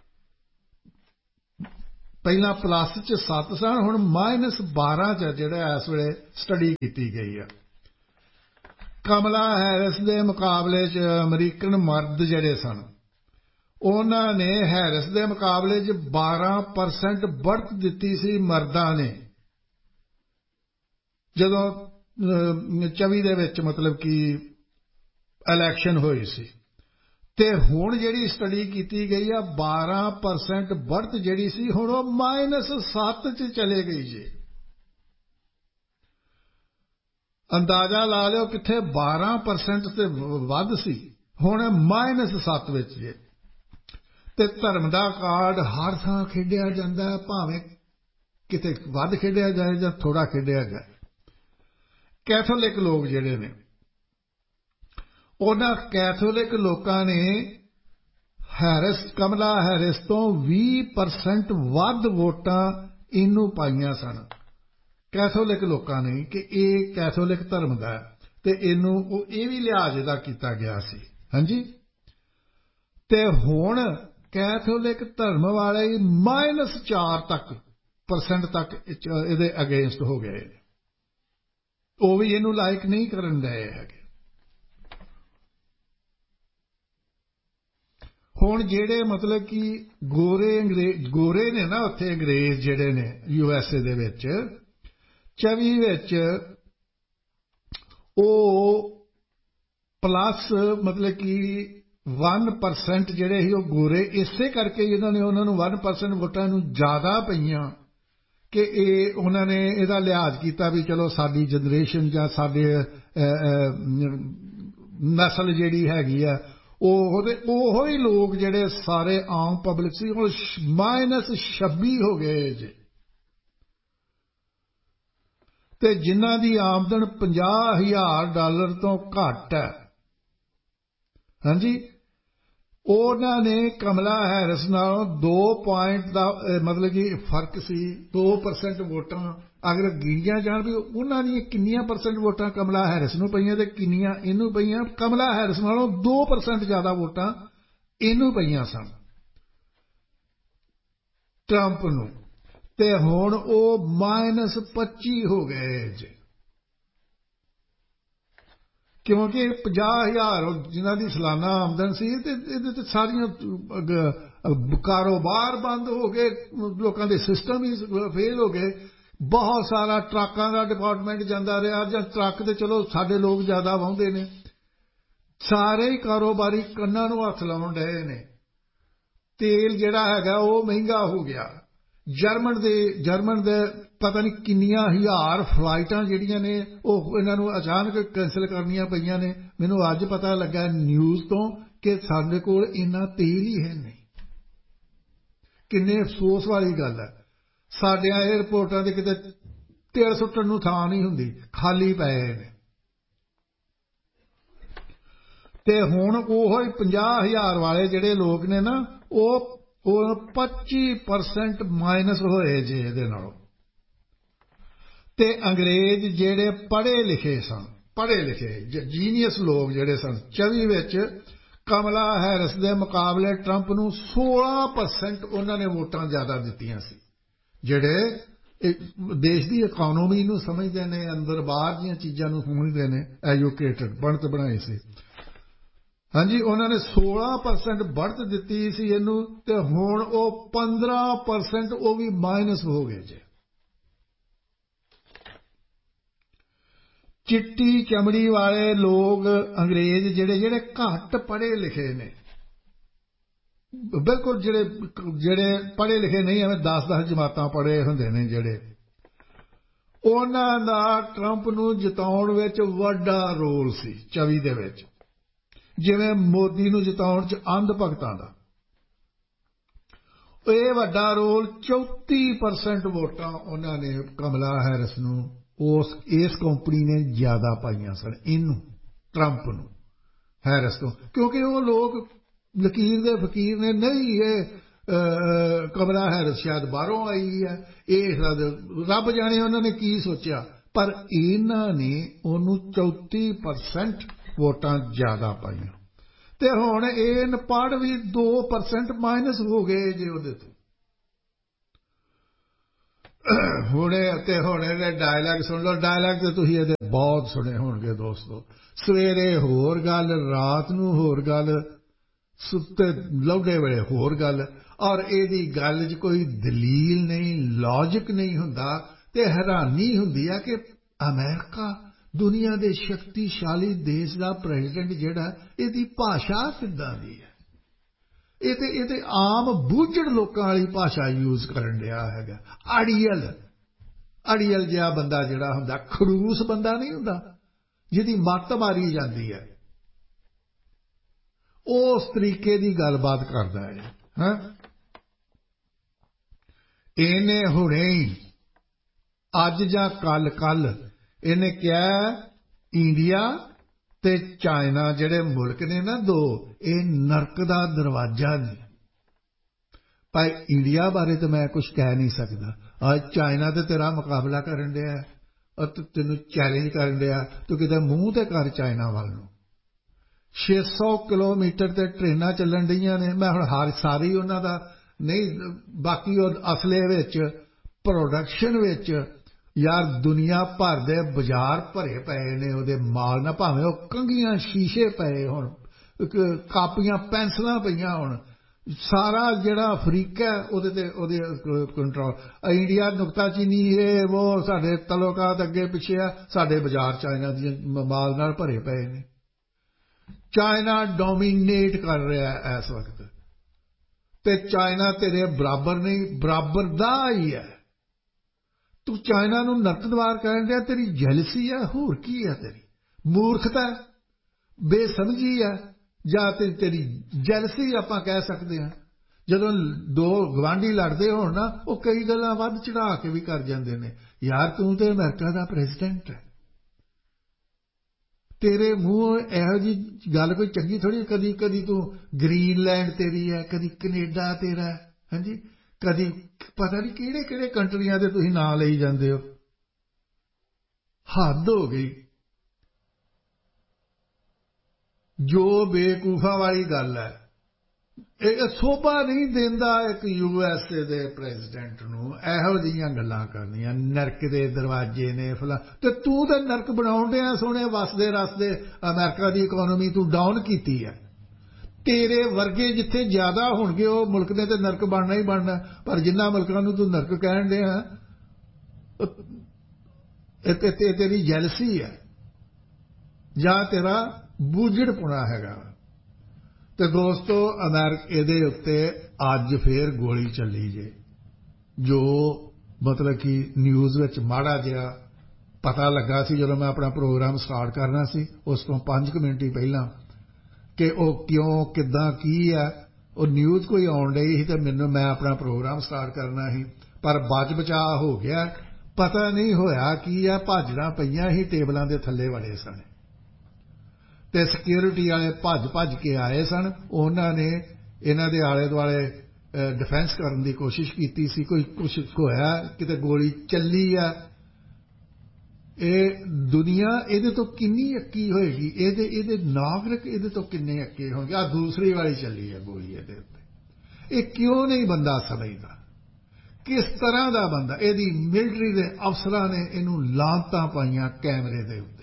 ਪਹਿਲਾਂ ਪਲੱਸ ਚ ਸੱਤ ਸਨ, ਹੁਣ ਮਾਈਨਸ ਬਾਰਾਂ ਚ ਜਿਹੜਾ ਇਸ ਵੇਲੇ ਸਟੱਡੀ ਕੀਤੀ ਗਈ ਆ। ਕਮਲਾ ਹੈਰਿਸ ਦੇ ਮੁਕਾਬਲੇ ਚ ਅਮਰੀਕਨ ਮਰਦ ਜਿਹੜੇ ਸਨ, ਉਹਨਾਂ ਨੇ ਹੈਰਿਸ ਦੇ ਮੁਕਾਬਲੇ ਚ ਬਾਰਾਂ ਪਰਸੈਂਟ बढ़त ਦਿੱਤੀ ਸੀ ਮਰਦਾਂ ਨੇ, ਜਦੋਂ ਚੌਵੀ ਦੇ ਵਿੱਚ ਮਤਲਬ ਕਿ ਇਲੈਕਸ਼ਨ ਹੋਈ ਸੀ। ਤੇ ਹੁਣ ਜਿਹੜੀ ਸਟੱਡੀ ਕੀਤੀ ਗਈ ਆ, ਬਾਰਾਂ ਪਰਸੈਂਟ बढ़त ਜਿਹੜੀ ਸੀ ਹੁਣ ਉਹ ਮਾਈਨਸ ਸੱਤ ਚ ਚਲੇ ਗਈ ਜੀ। ਅੰਦਾਜ਼ਾ ਲਾ ਲਿਓ ਕਿੱਥੇ ਬਾਰਾਂ ਪਰਸੈਂਟ ਤੇ ਵੱਧ ਸੀ, ਹੁਣ ਮਾਈਨਸ ਸੱਤ ਵਿੱਚ ਜੇ। ਤੇ ਧਰਮ ਦਾ ਕਾਰਡ ਹਰ ਥਾਂ ਖੇਡਿਆ ਜਾਂਦਾ, ਭਾਵੇਂ ਕਿਤੇ ਵੱਧ ਖੇਡਿਆ ਜਾਏ ਜਾਂ ਥੋੜਾ ਖੇਡਿਆ ਜਾਏ। ਕੈਥੋਲਿਕ ਲੋਕ ਜਿਹੜੇ ਨੇ, ਉਹਨਾਂ ਕੈਥੋਲਿਕ ਲੋਕਾਂ ਨੇ ਹੈਰਿਸ, ਕਮਲਾ ਹੈਰਿਸ ਤੋਂ ਵੀਹ ਪਰਸੈਂਟ ਵੱਧ ਵੋਟਾਂ ਇਹਨੂੰ ਪਾਈਆਂ ਸਨ। ਕੈਥੋਲਿਕ ਲੋਕਾਂ ਨੇ ਕਿ ਇਹ ਕੈਥੋਲਿਕ ਧਰਮ ਦਾ ਤੇ ਇਹਨੂੰ ਉਹ ਇਹ ਵੀ ਲਿਹਾਜ਼ ਦਾ ਕੀਤਾ ਗਿਆ ਸੀ। ਹਾਂਜੀ, ਤੇ ਹੁਣ ਕੈਥੋਲਿਕ ਧਰਮ ਵਾਲੇ ਮਾਈਨਸ ਚਾਰ ਤੱਕ ਪਰਸੈਂਟ ਤੱਕ ਇਹਦੇ ਅਗੇਂਸਟ ਹੋ ਗਏ, ਉਹ ਵੀ ਇਹਨੂੰ ਲਾਇਕ ਨਹੀਂ ਕਰਨ ਰਹੇ ਹੈਗੇ। ਹੁਣ ਜਿਹੜੇ ਮਤਲਬ ਕਿ ਗੋਰੇ ਅੰਗਰੇਜ਼ ਗੋਰੇ ਨੇ ਨਾ, ਉੱਥੇ ਅੰਗਰੇਜ਼ ਜਿਹੜੇ ਨੇ ਯੂ ਐਸ ਏ ਦੇ ਵਿੱਚ ਚੌਵੀ ਵਿੱਚ, ਉਹ ਪਲੱਸ ਮਤਲਬ ਕਿ ਵਨ ਪਰਸੈਂਟ ਜਿਹੜੇ ਸੀ ਉਹ ਗੋਰੇ, ਇਸੇ ਕਰਕੇ ਇਹਨਾਂ ਨੇ ਉਹਨਾਂ ਨੂੰ ਵਨ ਪਰਸੈਂਟ ਵੋਟਾਂ ਨੂੰ ਜ਼ਿਆਦਾ ਪਈਆਂ ਕਿ ਇਹ ਉਹਨਾਂ ਨੇ ਇਹਦਾ ਲਿਹਾਜ਼ ਕੀਤਾ ਵੀ ਚਲੋ ਸਾਡੀ ਜਨਰੇਸ਼ਨ ਜਾਂ ਸਾਡੇ ਨਸਲ ਜਿਹੜੀ ਹੈਗੀ ਆ, ਉਹ ਉਹੋ ਹੀ ਲੋਕ ਜਿਹੜੇ ਸਾਰੇ ਆਮ ਪਬਲਿਕ ਸੀ, ਹੁਣ ਮਾਈਨਸ ਛੱਬੀ ਹੋ ਗਏ ਜੇ। ਤੇ ਜਿਨ੍ਹਾਂ ਦੀ ਆਮਦਨ ਪੰਜਾਹ ਹਜ਼ਾਰ ਡਾਲਰ ਤੋਂ ਘੱਟ ਹੈ, ਹਾਂਜੀ, ਉਹਨਾਂ ਨੇ ਕਮਲਾ ਹੈਰਿਸ ਨਾਲੋਂ ਦੋ ਪੁਆਇੰਟ ਦਾ ਮਤਲਬ ਕਿ ਫਰਕ ਸੀ, ਦੋ ਪਰਸੈਂਟ ਵੋਟਾਂ ਅਗਰ ਗਿਣੀਆਂ ਜਾਣ ਵੀ ਉਹਨਾਂ ਦੀਆਂ ਕਿੰਨੀਆਂ ਪਰਸੈਂਟ ਵੋਟਾਂ ਕਮਲਾ ਹੈਰਿਸ ਨੂੰ ਪਈਆਂ ਤੇ ਕਿੰਨੀਆਂ ਇਹਨੂੰ ਪਈਆਂ, ਕਮਲਾ ਹੈਰਿਸ ਨਾਲੋਂ ਦੋ ਪਰਸੈਂਟ ਜ਼ਿਆਦਾ ਵੋਟਾਂ ਇਹਨੂੰ ਪਈਆਂ ਸਨ, ਟਰੰਪ ਨੂੰ। ਤੇ ਹੁਣ ਉਹ ਮਾਈਨਸ ਪੱਚੀ ਹੋ ਗਏ ਜੇ, ਕਿਉਂਕਿ ਪੰਜਾਹ ਹਜ਼ਾਰ ਜਿਨ੍ਹਾਂ ਦੀ ਸਾਲਾਨਾ ਆਮਦਨ ਸੀ ਤੇ ਇਹਦੇ ਤੇ ਸਾਰੀਆਂ ਕਾਰੋਬਾਰ ਬੰਦ ਹੋ ਗਏ, ਲੋਕਾਂ ਦੇ ਸਿਸਟਮ ਹੀ ਫੇਲ ਹੋ ਗਏ। ਬਹੁਤ ਸਾਰਾ ਟਰੱਕਾਂ ਦਾ ਡਿਪਾਰਟਮੈਂਟ ਜਾਂਦਾ ਰਿਹਾ, ਜਾਂ ਟਰੱਕ ਤੇ ਚਲੋ ਸਾਡੇ ਲੋਕ ਜ਼ਿਆਦਾ ਵਾਹੁੰਦੇ ਨੇ, ਸਾਰੇ ਹੀ ਕਾਰੋਬਾਰੀ ਕੰਨਾਂ ਨੂੰ ਹੱਥ ਲਾਉਣ ਡਏ ਨੇ। ਤੇਲ ਜਿਹੜਾ ਹੈਗਾ ਉਹ ਮਹਿੰਗਾ ਹੋ ਗਿਆ। ਜਰਮਨ ਦੇ ਜਰਮਨ ਦੇ ਪਤਾ ਨਹੀਂ ਕਿੰਨੀਆਂ ਹਜ਼ਾਰ ਫਲਾਈਟਾਂ ਜਿਹੜੀਆਂ ਨੇ ਉਹ ਇਹਨਾਂ ਨੂੰ ਅਚਾਨਕ ਕੈਂਸਲ ਕਰਨੀਆਂ ਪਈਆਂ ਨੇ। ਮੈਨੂੰ ਅੱਜ ਪਤਾ ਲੱਗਾ ਨਿਊਜ਼ ਤੋਂ ਕਿ ਸਾਡੇ ਕੋਲ ਇੰਨਾ ਤੇਲ ਹੀ ਹੈ ਨਹੀਂ। ਕਿੰਨੇ ਅਫਸੋਸ ਵਾਲੀ ਗੱਲ ਹੈ, ਸਾਡਿਆਂ ਏਅਰਪੋਰਟਾਂ ਦੇ ਕਿਤੇ ਤੇਲ ਸੁੱਟਣ ਨੂੰ ਥਾਂ ਨਹੀਂ ਹੁੰਦੀ, ਖਾਲੀ ਪਏ ਨੇ। ਤੇ ਹੁਣ ਉਹ ਹੀ ਪੰਜਾਹ ਹਜ਼ਾਰ ਵਾਲੇ ਜਿਹੜੇ ਲੋਕ ਨੇ ਨਾ, ਉਹ ਉਹ ਪੱਚੀ ਪਰਸੈਂਟ ਮਾਈਨਸ ਹੋਏ ਜੇ ਇਹਦੇ ਨਾਲੋਂ। ਤੇ ਅੰਗਰੇਜ਼ ਜਿਹੜੇ ਪੜ੍ਹੇ ਲਿਖੇ ਸਨ, ਪੜ੍ਹੇ ਲਿਖੇ ਜੀਨੀਅਸ ਲੋਕ ਜਿਹੜੇ ਸਨ, ਚੌਵੀ ਵਿੱਚ ਕਮਲਾ ਹੈਰਿਸ ਦੇ ਮੁਕਾਬਲੇ ਟਰੰਪ ਨੂੰ ਸੋਲਾਂ ਪਰਸੈਂਟ ਉਹਨਾਂ ਨੇ ਵੋਟਾਂ ਜ਼ਿਆਦਾ ਦਿੱਤੀਆਂ ਸੀ। ਜਿਹੜੇ ਦੇਸ਼ ਦੀ ਇਕੋਨੋਮੀ ਨੂੰ ਸਮਝਦੇ ਨੇ, ਅੰਦਰ ਬਾਹਰ ਦੀਆਂ ਚੀਜ਼ਾਂ ਨੂੰ ਸਮਝਦੇ ਨੇ, ਐਜੂਕੇਟਡ ਬਣਤ ਬਣਾਈ ਸੀ। ਹਾਂਜੀ, ਉਹਨਾਂ ਨੇ ਸੋਲਾਂ ਪਰਸੈਂਟ बढ़त ਦਿੱਤੀ ਸੀ ਇਹਨੂੰ, ਤੇ ਹੁਣ ਉਹ ਪੰਦਰਾਂ ਪਰਸੈਂਟ ਉਹ ਵੀ ਮਾਈਨਸ ਹੋ ਗਏ ਜੇ। ਚਿੱਟੀ ਚਮੜੀ ਵਾਲੇ ਲੋਕ ਅੰਗਰੇਜ਼ ਜਿਹੜੇ ਜਿਹੜੇ ਘੱਟ ਪੜ੍ਹੇ ਲਿਖੇ ਨੇ, ਬਿਲਕੁਲ ਜਿਹੜੇ ਜਿਹੜੇ ਪੜ੍ਹੇ ਲਿਖੇ ਨਹੀਂ, ਐਵੇਂ ਦਸ ਦਸ ਜਮਾਤਾਂ ਪੜ੍ਹੇ ਹੁੰਦੇ ਨੇ ਜਿਹੜੇ, ਉਹਨਾਂ ਦਾ ਟਰੰਪ ਨੂੰ ਜਿਤਾਉਣ ਵਿੱਚ ਵੱਡਾ ਰੋਲ ਸੀ ਚੌਵੀ ਦੇ ਵਿੱਚ, ਜਿਵੇਂ ਮੋਦੀ ਨੂੰ ਜਿਤਾਉਣ 'ਚ ਅੰਧ ਭਗਤਾਂ ਦਾ। ਇਹ ਵੱਡਾ ਰੋਲ ਚੌਂਤੀ ਪਰਸੈਂਟ ਵੋਟਾਂ ਉਹਨਾਂ ਨੇ ਕਮਲਾ ਹੈਰਿਸ ਨੂੰ, ਉਸ ਇਸ ਕੰਪਨੀ ਨੇ ਜ਼ਿਆਦਾ ਪਾਈਆਂ ਸਨ ਇਹਨੂੰ, ਟਰੰਪ ਨੂੰ, ਹੈਰਿਸ ਤੋਂ, ਕਿਉਂਕਿ ਉਹ ਲੋਕ ਲਕੀਰ ਦੇ ਫਕੀਰ ਨੇ। ਨਹੀਂ, ਇਹ ਕਮਲਾ ਹੈਰਿਸ ਸ਼ਾਇਦ ਬਾਹਰੋਂ ਆਈ ਹੈ, ਇਹ ਰੱਬ ਜਾਣੇ ਉਹਨਾਂ ਨੇ ਕੀ ਸੋਚਿਆ, पर इन्हां ने उहनूं चौती परसेंट वोटां ज़्यादा पाईआं ते हुण इह पढ़ भी दो परसेंट माइनस हो गए जे उहदे तों। हुणे ते हुणे दे डायलॉग सुन लो, डायलॉग ते तुसीं इहदे बहुत सुने होणगे दोस्तों। सवेरे होर गल, रात नूं होर गल, सुत्ते लौडे वेले होर गल, और इहदी गल च कोई दलील नहीं, लॉजिक नहीं हुंदा। ते हैरानी हुंदी है कि अमेरिका दुनिया के शक्तिशाली देश का प्रेजिडेंट जिहड़ा इहदी भाषा किद्दां दी है। ये ते ये ते आम बूझड़ लोकां वाली भाषा यूज करन दिया हैगा। अड़ियल अड़ियल जिहा बंदा जिहड़ा हुंदा, खड़ूस बंदा नहीं हुंदा जिहदी मत्त मारी जाती है, उस तरीके की गलबात करदा है। हां, इहने हुणे ही अज जां कल कल इहने कहा इंडिया ते चाइना जिहड़े मुल्क ने ना दो, ये नरक दा दरवाजा ने। भाई इंडिया बारे तो मैं कुछ कह नहीं सकता, आज चाइना ते तेरा मुकाबला करन दिया और तेनू चैलेंज करन दिया, तू किते मूँह ते कर चाइना वाल नूं। छे सौ किलोमीटर ते ट्रेनां चलन डईयां ने। मैं हुण हर सारी उन्हां दा नहीं, बाकी असले विच प्रोडक्शन विच यार दुनिया भर दे बाजार भरे पे ने उहदे माल ना, भावें वो कंघियां शीशे पे, हुण कापियां पेंसिलां पईयां, हुण सारा जिहड़ा अफ्रीका है उहदे ते उहदे कंट्रोल। इंडिया नुकताचीनी ये वो साडे तलोकात अगे पिछे आ, साडे बाजार चाइना दी माल नाल भरे पे ने। चाइना डोमीनेट कर रहा है इस वक्त, ते चाइना तेरे बराबर नहीं, बराबर दा ही है। तू चाइना नूं नरक द्वार कहन दिया, तेरी जैलसी है, होर की है? तेरी मूर्खता, बेसमझी है, जां ते तेरी जैलसी आपां कह सकते हैं। जदों दो गवांढी लड़दे होण ना, वो कई गल्लां वध चढ़ा के भी कर जांदे ने। यार तू ते अमेरिका दा प्रेजिडेंट है, तेरे मूँह इहो जी गल कोई चंगी थोड़ी। कदी कदी तू ग्रीनलैंड तेरी है, कदी कनेडा तेरा है, हाँ जी, कदी पता नहीं किहड़े किहड़े कंट्रियां दे तुसीं नां लई जांदे हो। हद हो गई। जो बेवकूफा वाली गल है, एक शोभा नहीं देंदा एक यूएसए दे प्रेजिडेंट नूं इहो जिहियां गल्लां करनियां। नरक दे दरवाजे ने फला, ते तू ते नरक बनाउण दिया सोहणे वसदे रसदे अमेरिका दी इकोनॉमी तू डाउन कीती है। तेरे वर्गे जिथे ज्यादा होणगे वो मुल्क ने ते नरक बनना ही बनना, पर जिन्हां मुल्कां नूं तू नरक कहण दिया ते ते तेरी जैलसी है जां तेरा बूझड़पुणा हैगा। तो दोस्तों अमेरिका दे उत्ते अज फिर गोली चली जे, जो मतलब कि न्यूज़ विच माड़ा जिहा पता लगा सी जदों मैं अपना प्रोग्राम स्टार्ट करना सी, उस तो पांच कुछ मिनट ही पहला कि वो क्यों किदां की है, वो न्यूज़ कोई आउण डई सी ते मैनूं मैं अपना प्रोग्राम स्टार्ट करना ही, पर बच बचा हो गया। पता नहीं होया की है, भाजड़ां पईयां ही टेबलां दे थल्ले वड़े सन ते सिक्योरिटी वाले भज भज के आए सन। उन्हां ने इन्हां दे आले दुआले डिफेंस करन दी कोशिश कीती सी, कोई कुछ होया, किते गोली चली है। ये दुनिया इहदे तो किन्नी अक्की होएगी, इहदे इहदे नागरिक इहदे तो किन्ने अक्के होणगे। आ दूसरी वाली चली है गोली इहदे उत्ते। इह क्यों नहीं बंदा समझदा, किस तरह दा बंदा? इहदी मिलिटरी दे अफसरां ने इहनूं लानतां पाईयां कैमरे दे उत्ते।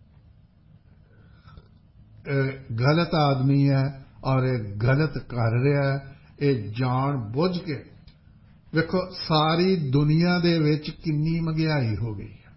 गलत आदमी है और गलत कर रहा है, ये जान बुझ के। देखो सारी दुनिया दे विच किन्नी महंगाई हो गई है।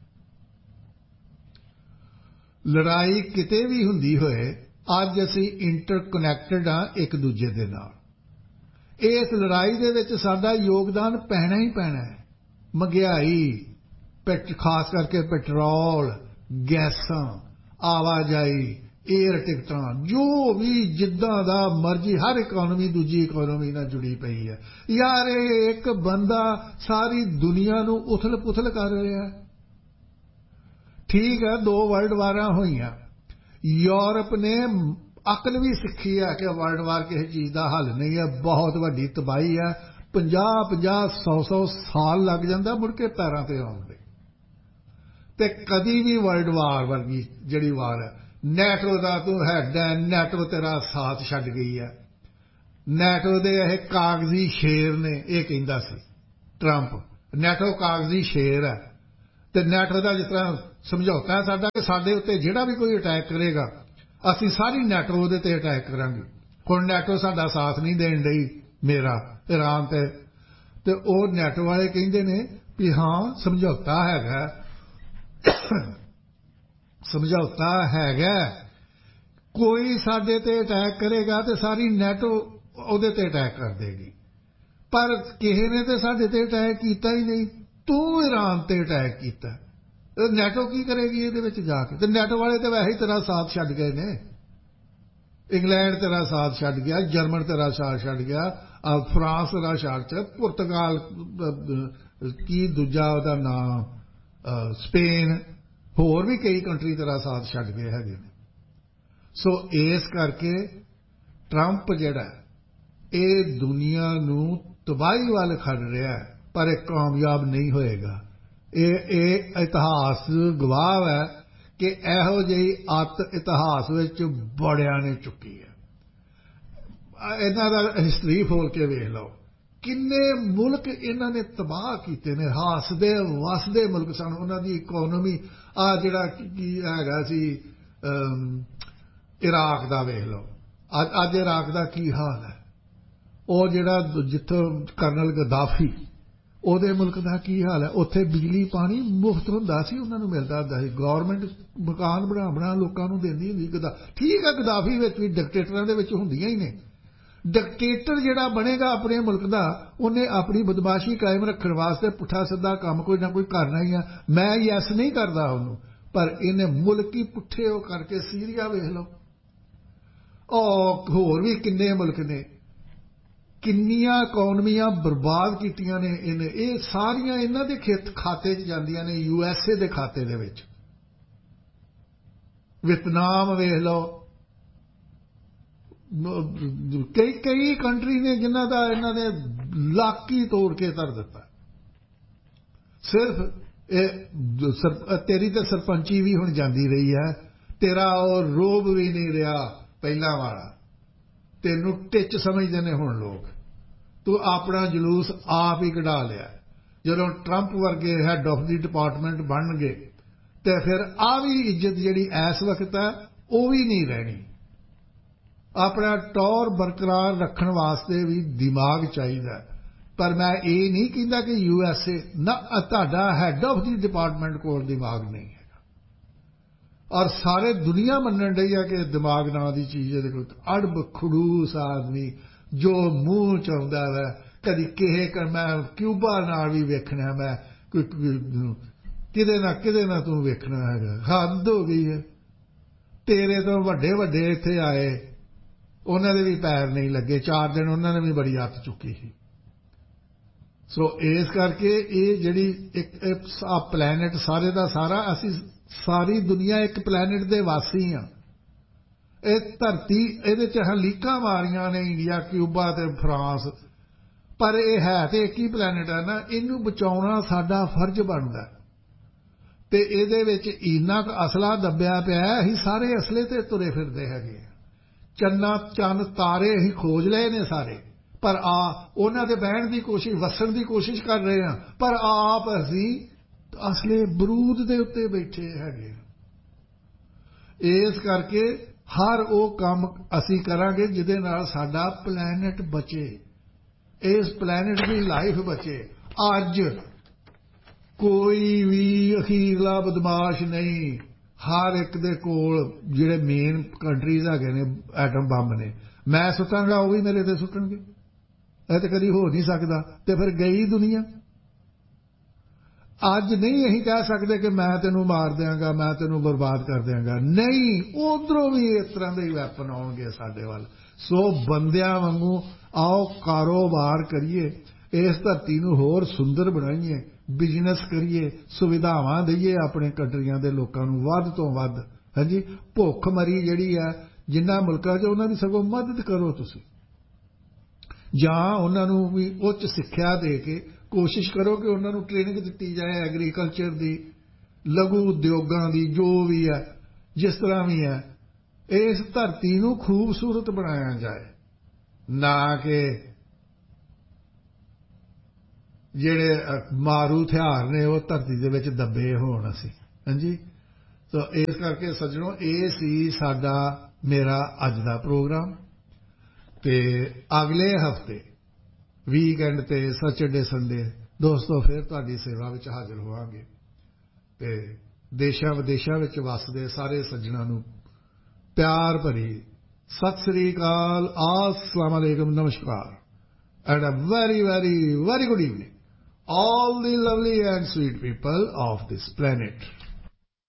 लड़ाई किते भी हुंदी होए, अज असीं इंटरकनैक्टेड हाँ एक दूजे दे नाल। इस लड़ाई दे विच साडा योगदान पैना ही पैना है। महंगाई, खास करके पेट्रोल, गैसां, आवाजाई, एयर टिकटां, जो भी जिद्दां दा मर्जी, हर इकोनॉमी दूजी इकोनॉमी नाल जुड़ी पई है। यार एक बंदा सारी दुनिया नूं उथल पुथल कर रहा है। ठीक है, दो वर्ल्ड वारां होईयां, यूरोप ने अकल भी सीखी है कि वर्ल्ड वार किसी चीज़ का हल नहीं है, बहुत वड्डी तबाही है, पंजाह पंजाह सौ सौ साल लग जाता मुड़ के पैरां ते आउण दे। ਤੇ ਕਦੀ ਵੀ ਵਰਲਡ ਵਾਰ ਵਰਗੀ ਜਿਹੜੀ ਵਾਰ ਹੈ, ਨੈਟੋ ਦਾ ਤੂੰ ਹੈਡ ਹੈ, ਨੈਟੋ ਤੇਰਾ ਸਾਥ ਛੱਡ ਗਈ ਹੈ, ਨੈਟੋ ਦੇ ਇਹ ਕਾਗਜ਼ੀ ਸ਼ੇਰ ਨੇ, ਇਹ ਕਹਿੰਦਾ ਸੀ ਟਰੰਪ, ਨੈਟੋ ਕਾਗਜ਼ੀ ਸ਼ੇਰ ਹੈ। ਤੇ ਨੈਟੋ ਦਾ ਜਿਸ ਤਰ੍ਹਾਂ ਸਮਝੌਤਾ ਹੈ ਸਾਡਾ ਕਿ ਸਾਡੇ ਉੱਤੇ ਜਿਹੜਾ ਵੀ ਕੋਈ ਅਟੈਕ ਕਰੇਗਾ ਅਸੀਂ ਸਾਰੀ ਨੈਟੋ ਉਹਦੇ ਤੇ ਅਟੈਕ ਕਰਾਂਗੇ। ਹੁਣ ਨੈਟੋ ਸਾਡਾ ਸਾਥ ਨਹੀਂ ਦੇਣ ਡਈ ਮੇਰਾ ਇਰਾਨ ਤੇ, ਤੇ ਉਹ ਨੈਟੋ ਵਾਲੇ ਕਹਿੰਦੇ ਨੇ ਵੀ ਹਾਂ ਸਮਝੌਤਾ ਹੈਗਾ, ਸਮਝੌਤਾ ਹੈਗਾ, ਕੋਈ ਸਾਡੇ ਤੇ ਅਟੈਕ ਕਰੇਗਾ ਤੇ ਸਾਰੀ ਨੈਟੋ ਉਹਦੇ ਤੇ ਅਟੈਕ ਕਰ ਦੇਗੀ, ਪਰ ਕਿਸੇ ਨੇ ਤੇ ਸਾਡੇ ਤੇ ਅਟੈਕ ਕੀਤਾ ਹੀ ਨਹੀਂ, ਤੂੰ ਇਰਾਨ ਤੇ ਅਟੈਕ ਕੀਤਾ, ਨੈਟੋ ਕੀ ਕਰੇਗੀ ਇਹਦੇ ਵਿੱਚ ਜਾ ਕੇ। ਤੇ ਨੈਟੋ ਵਾਲੇ ਤੇ ਵੈਸੇ ਹੀ ਤੇਰਾ ਸਾਥ ਛੱਡ ਗਏ ਨੇ, ਇੰਗਲੈਂਡ ਤੇਰਾ ਸਾਥ ਛੱਡ ਗਿਆ, ਜਰਮਨ ਤੇਰਾ ਸਾਥ ਛੱਡ ਗਿਆ, ਫਰਾਂਸ ਤੇਰਾ ਸਾਥ ਛੱਡ, ਪੁਰਤਗਾਲ ਕੀ ਦੂਜਾ ਉਹਦਾ ਨਾਂ ਸਪੇਨ, ਹੋਰ ਵੀ ਕਈ ਕੰਟਰੀ ਤੇਰਾ ਸਾਥ ਛੱਡ ਗਏ ਹੈਗੇ ਨੇ। ਸੋ ਇਸ ਕਰਕੇ ਟਰੰਪ ਜਿਹੜਾ ਇਹ ਦੁਨੀਆ ਨੂੰ ਤਬਾਹੀ ਵੱਲ ਖੜ ਰਿਹਾ, ਪਰ ਇਹ ਕਾਮਯਾਬ ਨਹੀਂ ਹੋਏਗਾ। ਇਹ ਇਹ ਇਤਿਹਾਸ ਗਵਾਹ ਹੈ ਕਿ ਇਹੋ ਜਿਹੀ ਅੱਤ ਇਤਿਹਾਸ ਵਿੱਚ ਬੜਿਆਂ ਨੇ ਚੁੱਕੀ ਹੈ। ਇਹਨਾਂ ਦਾ ਹਿਸਟਰੀ ਫੋਲ ਕੇ ਵੇਖ ਲਓ, ਕਿੰਨੇ ਮੁਲਕ ਇਹਨਾਂ ਨੇ ਤਬਾਹ ਕੀਤੇ ਨੇ, ਹਾਸਦੇ ਵਸਦੇ ਮੁਲਕ ਸਨ, ਉਹਨਾਂ ਦੀ ਇਕੋਨਮੀ ਆ ਜਿਹੜਾ ਕੀ ਹੈਗਾ ਸੀ ਇਰਾਕ ਦਾ ਵੇਖ ਲਓ, ਅੱਜ ਅੱਜ ਇਰਾਕ ਦਾ ਕੀ ਹਾਲ ਹੈ, ਉਹ ਜਿਹੜਾ ਜਿੱਥੋਂ ਕਰਨਲ ਗਦਾਫੀ ਉਹਦੇ ਮੁਲਕ ਦਾ ਕੀ ਹਾਲ ਹੈ, ਉੱਥੇ ਬਿਜਲੀ ਪਾਣੀ ਮੁਫਤ ਹੁੰਦਾ ਸੀ, ਉਹਨਾਂ ਨੂੰ ਮਿਲਦਾ ਹੁੰਦਾ ਸੀ, ਗੌਰਮੈਂਟ ਮਕਾਨ ਬਣਾ ਬਣਾ ਲੋਕਾਂ ਨੂੰ ਦਿੰਦੀ ਹੁੰਦੀ। ਗਦਾ ਠੀਕ ਹੈ, ਗਦਾਫੀ ਵਿੱਚ ਵੀ ਡਿਕਟੇਟਰਾਂ ਦੇ ਵਿੱਚ ਹੁੰਦੀਆਂ ਹੀ ਨੇ। ਡਿਕਟੇਟਰ ਜਿਹੜਾ ਬਣੇਗਾ ਆਪਣੇ ਮੁਲਕ ਦਾ, ਉਹਨੇ ਆਪਣੀ ਬਦਮਾਸ਼ੀ ਕਾਇਮ ਰੱਖਣ ਵਾਸਤੇ ਪੁੱਠਾ ਸਿੱਧਾ ਕੰਮ ਕੋਈ ਨਾ ਕੋਈ ਕਰਨਾ ਹੀ ਆ। ਮੈਂ ਯੈਸ ਨਹੀਂ ਕਰਦਾ ਉਹਨੂੰ, ਪਰ ਇਹਨੇ ਮੁਲਕ ਹੀ ਪੁੱਠੇ ਉਹ ਕਰਕੇ, ਸੀਰੀਆ ਵੇਖ ਲਓ, ਉਹ ਹੋਰ ਵੀ ਕਿੰਨੇ ਮੁਲਕ ਨੇ, ਕਿੰਨੀਆਂ ਇਕੋਨਮੀਆਂ ਬਰਬਾਦ ਕੀਤੀਆਂ ਨੇ ਇਹਨੇ। ਇਹ ਸਾਰੀਆਂ ਇਹਨਾਂ ਦੇ ਖਾਤੇ 'ਚ ਜਾਂਦੀਆਂ ਨੇ, ਯੂ ਐਸ ਏ ਦੇ ਖਾਤੇ ਦੇ ਵਿੱਚ। ਵੀਅਤਨਾਮ ਵੇਖ ਲਓ, ਕਈ ਕਈ ਕੰਟਰੀ ਨੇ ਜਿਨ੍ਹਾਂ ਦਾ ਇਹਨਾਂ ਨੇ ਲੱਕ ਹੀ ਤੋੜ ਕੇ ਧਰ ਦਿੱਤਾ। ਸਿਰਫ ਇਹ ਤੇਰੀ ਤਾਂ ਸਰਪੰਚੀ ਵੀ ਹੁਣ ਜਾਂਦੀ ਰਹੀ ਹੈ, ਤੇਰਾ ਉਹ ਰੋਬ ਵੀ ਨਹੀਂ ਰਿਹਾ ਪਹਿਲਾਂ ਵਾਲਾ, ਤੈਨੂੰ ਟਿੱਚ ਸਮਝਦੇ ਨੇ ਹੁਣ ਲੋਕ, ਤੂੰ ਆਪਣਾ ਜਲੂਸ ਆਪ ਹੀ ਕਢਾ ਲਿਆ। ਜਦੋਂ ਟਰੰਪ ਵਰਗੇ ਹੈਡ ਆਫ ਦੀ ਡਿਪਾਰਟਮੈਂਟ ਬਣਨਗੇ ਤੇ ਫਿਰ ਆ ਵੀ ਇੱਜ਼ਤ ਜਿਹੜੀ ਇਸ ਵਕਤ ਹੈ ਉਹ ਵੀ ਨਹੀਂ ਰਹਿਣੀ। ਆਪਣਾ ਟੌਰ ਬਰਕਰਾਰ ਰੱਖਣ ਵਾਸਤੇ ਵੀ ਦਿਮਾਗ ਚਾਹੀਦਾ, ਪਰ ਮੈਂ ਇਹ ਨਹੀਂ ਕਹਿੰਦਾ ਕਿ ਯੂ ਐਸ ਏ ਨਾ, ਤੁਹਾਡਾ ਹੈਡ ਆਫ ਦੀ ਡਿਪਾਰਟਮੈਂਟ ਕੋਲ ਦਿਮਾਗ ਨਹੀਂ ਹੈਗਾ, ਔਰ ਸਾਰੇ ਦੁਨੀਆ ਮੰਨਣ ਡਈ ਹੈ ਕਿ ਦਿਮਾਗ ਨਾਂ ਦੀ ਚੀਜ਼ ਇਹਦੇ ਕੋਲ। ਅੜਬ ਖੜੂਸ ਆਦਮੀ ਜੋ ਮੂੰਹ ਚ ਆਉਂਦਾ ਵੈ, ਕਦੀ ਕਿਸੇ ਕਰ ਮੈਂ ਕਿਊਬਾ ਨਾਲ ਵੀ ਵੇਖਣਾ, ਮੈਂ ਕਿਤੇ ਨਾ ਕਿਤੇ ਨਾ ਤੂੰ ਵੇਖਣਾ ਹੈਗਾ, ਹੱਦ ਹੋ ਗਈ ਹੈ। ਤੇਰੇ ਤੋਂ ਵੱਡੇ ਵੱਡੇ ਇੱਥੇ ਆਏ, ਉਹਨਾਂ ਦੇ ਵੀ ਪੈਰ ਨਹੀਂ ਲੱਗੇ, ਚਾਰ ਦਿਨ ਉਹਨਾਂ ਨੇ ਵੀ ਬੜੀ ਅੱਤ ਚੁੱਕੀ ਸੀ। ਸੋ ਇਸ ਕਰਕੇ ਇਹ ਜਿਹੜੀ ਇੱਕ ਪਲੈਨਟ ਸਾਰੇ ਦਾ ਸਾਰਾ, ਅਸੀਂ ਸਾਰੀ ਦੁਨੀਆ ਇੱਕ ਪਲੈਨਟ ਦੇ ਵਾਸੀ ਹਾਂ। ਇਹ ਧਰਤੀ ਇਹਦੇ 'ਚ ਲੀਕਾਂ ਮਾਰੀਆਂ ਨੇ ਇੰਡੀਆ, ਕਿਊਬਾ ਤੇ ਫਰਾਂਸ, ਪਰ ਇਹ ਹੈ ਤੇ ਇੱਕ ਹੀ ਪਲੈਨਟ ਹੈ ਨਾ, ਇਹਨੂੰ ਬਚਾਉਣਾ ਸਾਡਾ ਫਰਜ਼ ਬਣਦਾ। ਤੇ ਇਹਦੇ ਵਿੱਚ ਇੰਨਾ ਕੁ ਅਸਲਾ ਦੱਬਿਆ ਪਿਆ, ਅਸੀਂ ਸਾਰੇ ਅਸਲੇ ਤੇ ਤੁਰੇ ਫਿਰਦੇ ਹੈਗੇ। ਚੰਨਾ ਚੰਨ ਤਾਰੇ ਅਸੀਂ ਖੋਜ ਲਏ ਨੇ ਸਾਰੇ, ਪਰ ਆ ਉਹਨਾਂ ਦੇ ਬਹਿਣ ਦੀ ਕੋਸ਼ਿਸ਼, ਵਸਣ ਦੀ ਕੋਸ਼ਿਸ਼ ਕਰ ਰਹੇ ਹਾਂ, ਪਰ ਆਪ ਅਸੀਂ ਅਸਲੇ ਬਰੂਦ ਦੇ ਉੱਤੇ ਬੈਠੇ ਹੈਗੇ। ਇਸ ਕਰਕੇ ਹਰ ਉਹ ਕੰਮ ਅਸੀਂ ਕਰਾਂਗੇ ਜਿਹਦੇ ਨਾਲ ਸਾਡਾ ਪਲੈਨਟ ਬਚੇ, ਇਸ ਪਲੈਨਟ ਦੀ ਲਾਈਫ ਬਚੇ। ਅੱਜ ਕੋਈ ਵੀ ਅਖੀਰਲਾ ਬਦਮਾਸ਼ ਨਹੀਂ, ਹਰ ਇੱਕ ਦੇ ਕੋਲ ਜਿਹੜੇ ਮੇਨ ਕੰਟਰੀਜ਼ ਹੈਗੇ ਨੇ ਐਟਮ ਬੰਬ ਨੇ, ਮੈਂ ਸੁੱਟਾਂਗਾ ਉਹ ਵੀ ਮੇਰੇ ਤੇ ਸੁੱਟਣਗੇ, ਇਹ ਤਾਂ ਕਦੀ ਹੋ ਨਹੀਂ ਸਕਦਾ। ਤੇ ਫਿਰ ਗਈ ਦੁਨੀਆ। ਅੱਜ ਨਹੀਂ ਅਸੀਂ ਕਹਿ ਸਕਦੇ ਕਿ ਮੈਂ ਤੈਨੂੰ ਮਾਰ ਦਿਆਂਗਾ, ਮੈਂ ਤੈਨੂੰ ਬਰਬਾਦ ਕਰ ਦਿਆਂਗਾ, ਨਹੀਂ, ਉਧਰੋਂ ਵੀ ਇਸ ਤਰ੍ਹਾਂ ਦੇ ਵੈਪਨ ਆਉਣਗੇ ਸਾਡੇ ਵੱਲ। ਸੋ ਬੰਦਿਆਂ ਵਾਂਗੂ ਆਓ ਕਾਰੋਬਾਰ ਕਰੀਏ, ਇਸ ਧਰਤੀ ਨੂੰ ਹੋਰ ਸੁੰਦਰ ਬਣਾਈਏ, ਬਿਜ਼ਨਸ ਕਰੀਏ, ਸੁਵਿਧਾਵਾਂ ਦਈਏ ਆਪਣੇ ਕੰਟਰੀਆਂ ਦੇ ਲੋਕਾਂ ਨੂੰ ਵੱਧ ਤੋਂ ਵੱਧ। ਹਾਂਜੀ, ਭੁੱਖ ਮਰੀ ਜਿਹੜੀ ਹੈ ਜਿਨ੍ਹਾਂ ਮੁਲਕਾਂ 'ਚ, ਉਹਨਾਂ ਦੀ ਸਗੋਂ ਮਦਦ ਕਰੋ ਤੁਸੀਂ, ਜਾਂ ਉਹਨਾਂ ਨੂੰ ਵੀ ਉੱਚ ਸਿੱਖਿਆ ਦੇ ਕੇ ਕੋਸ਼ਿਸ਼ ਕਰੋ ਕਿ ਉਹਨਾਂ ਨੂੰ ਟ੍ਰੇਨਿੰਗ ਦਿੱਤੀ ਜਾਏ ਐਗਰੀਕਲਚਰ ਦੀ, ਲਘੂ ਉਦਯੋਗਾਂ ਦੀ, ਜੋ ਵੀ ਹੈ, ਜਿਸ ਤਰ੍ਹਾਂ ਵੀ ਹੈ, ਇਸ ਧਰਤੀ ਨੂੰ ਖੂਬਸੂਰਤ ਬਣਾਇਆ ਜਾਏ, ਨਾ ਕਿ ਜਿਹੜੇ ਮਾਰੂ ਹਥਿਆਰ ਨੇ ਉਹ ਧਰਤੀ ਦੇ ਵਿੱਚ ਦੱਬੇ ਹੋਣ ਅਸੀਂ। ਹਾਂਜੀ, ਸੋ ਇਸ ਕਰਕੇ ਸੱਜਣੋ, ਇਹ ਸੀ ਸਾਡਾ ਮੇਰਾ ਅੱਜ ਦਾ ਪ੍ਰੋਗਰਾਮ। ਤੇ ਅਗਲੇ ਹਫ਼ਤੇ ਵੀਕਐਂਡ ਤੇ ਸੈਚਰਡੇ ਸੰਡੇ ਦੋਸਤੋ ਫਿਰ ਤੁਹਾਡੀ ਸੇਵਾ ਵਿੱਚ ਹਾਜ਼ਰ ਹੋਵਾਂਗੇ। ਤੇ ਦੇਸ਼ਾਂ ਵਿਦੇਸ਼ਾਂ ਵਿੱਚ ਵਸਦੇ ਸਾਰੇ ਸੱਜਣਾਂ ਨੂੰ ਪਿਆਰ ਭਰੀ ਸਤਿ ਸ੍ਰੀ ਅਕਾਲ, अस्सलाम वालेकुम, नमस्कार, and a very very very good evening all the lovely and sweet people of this planet.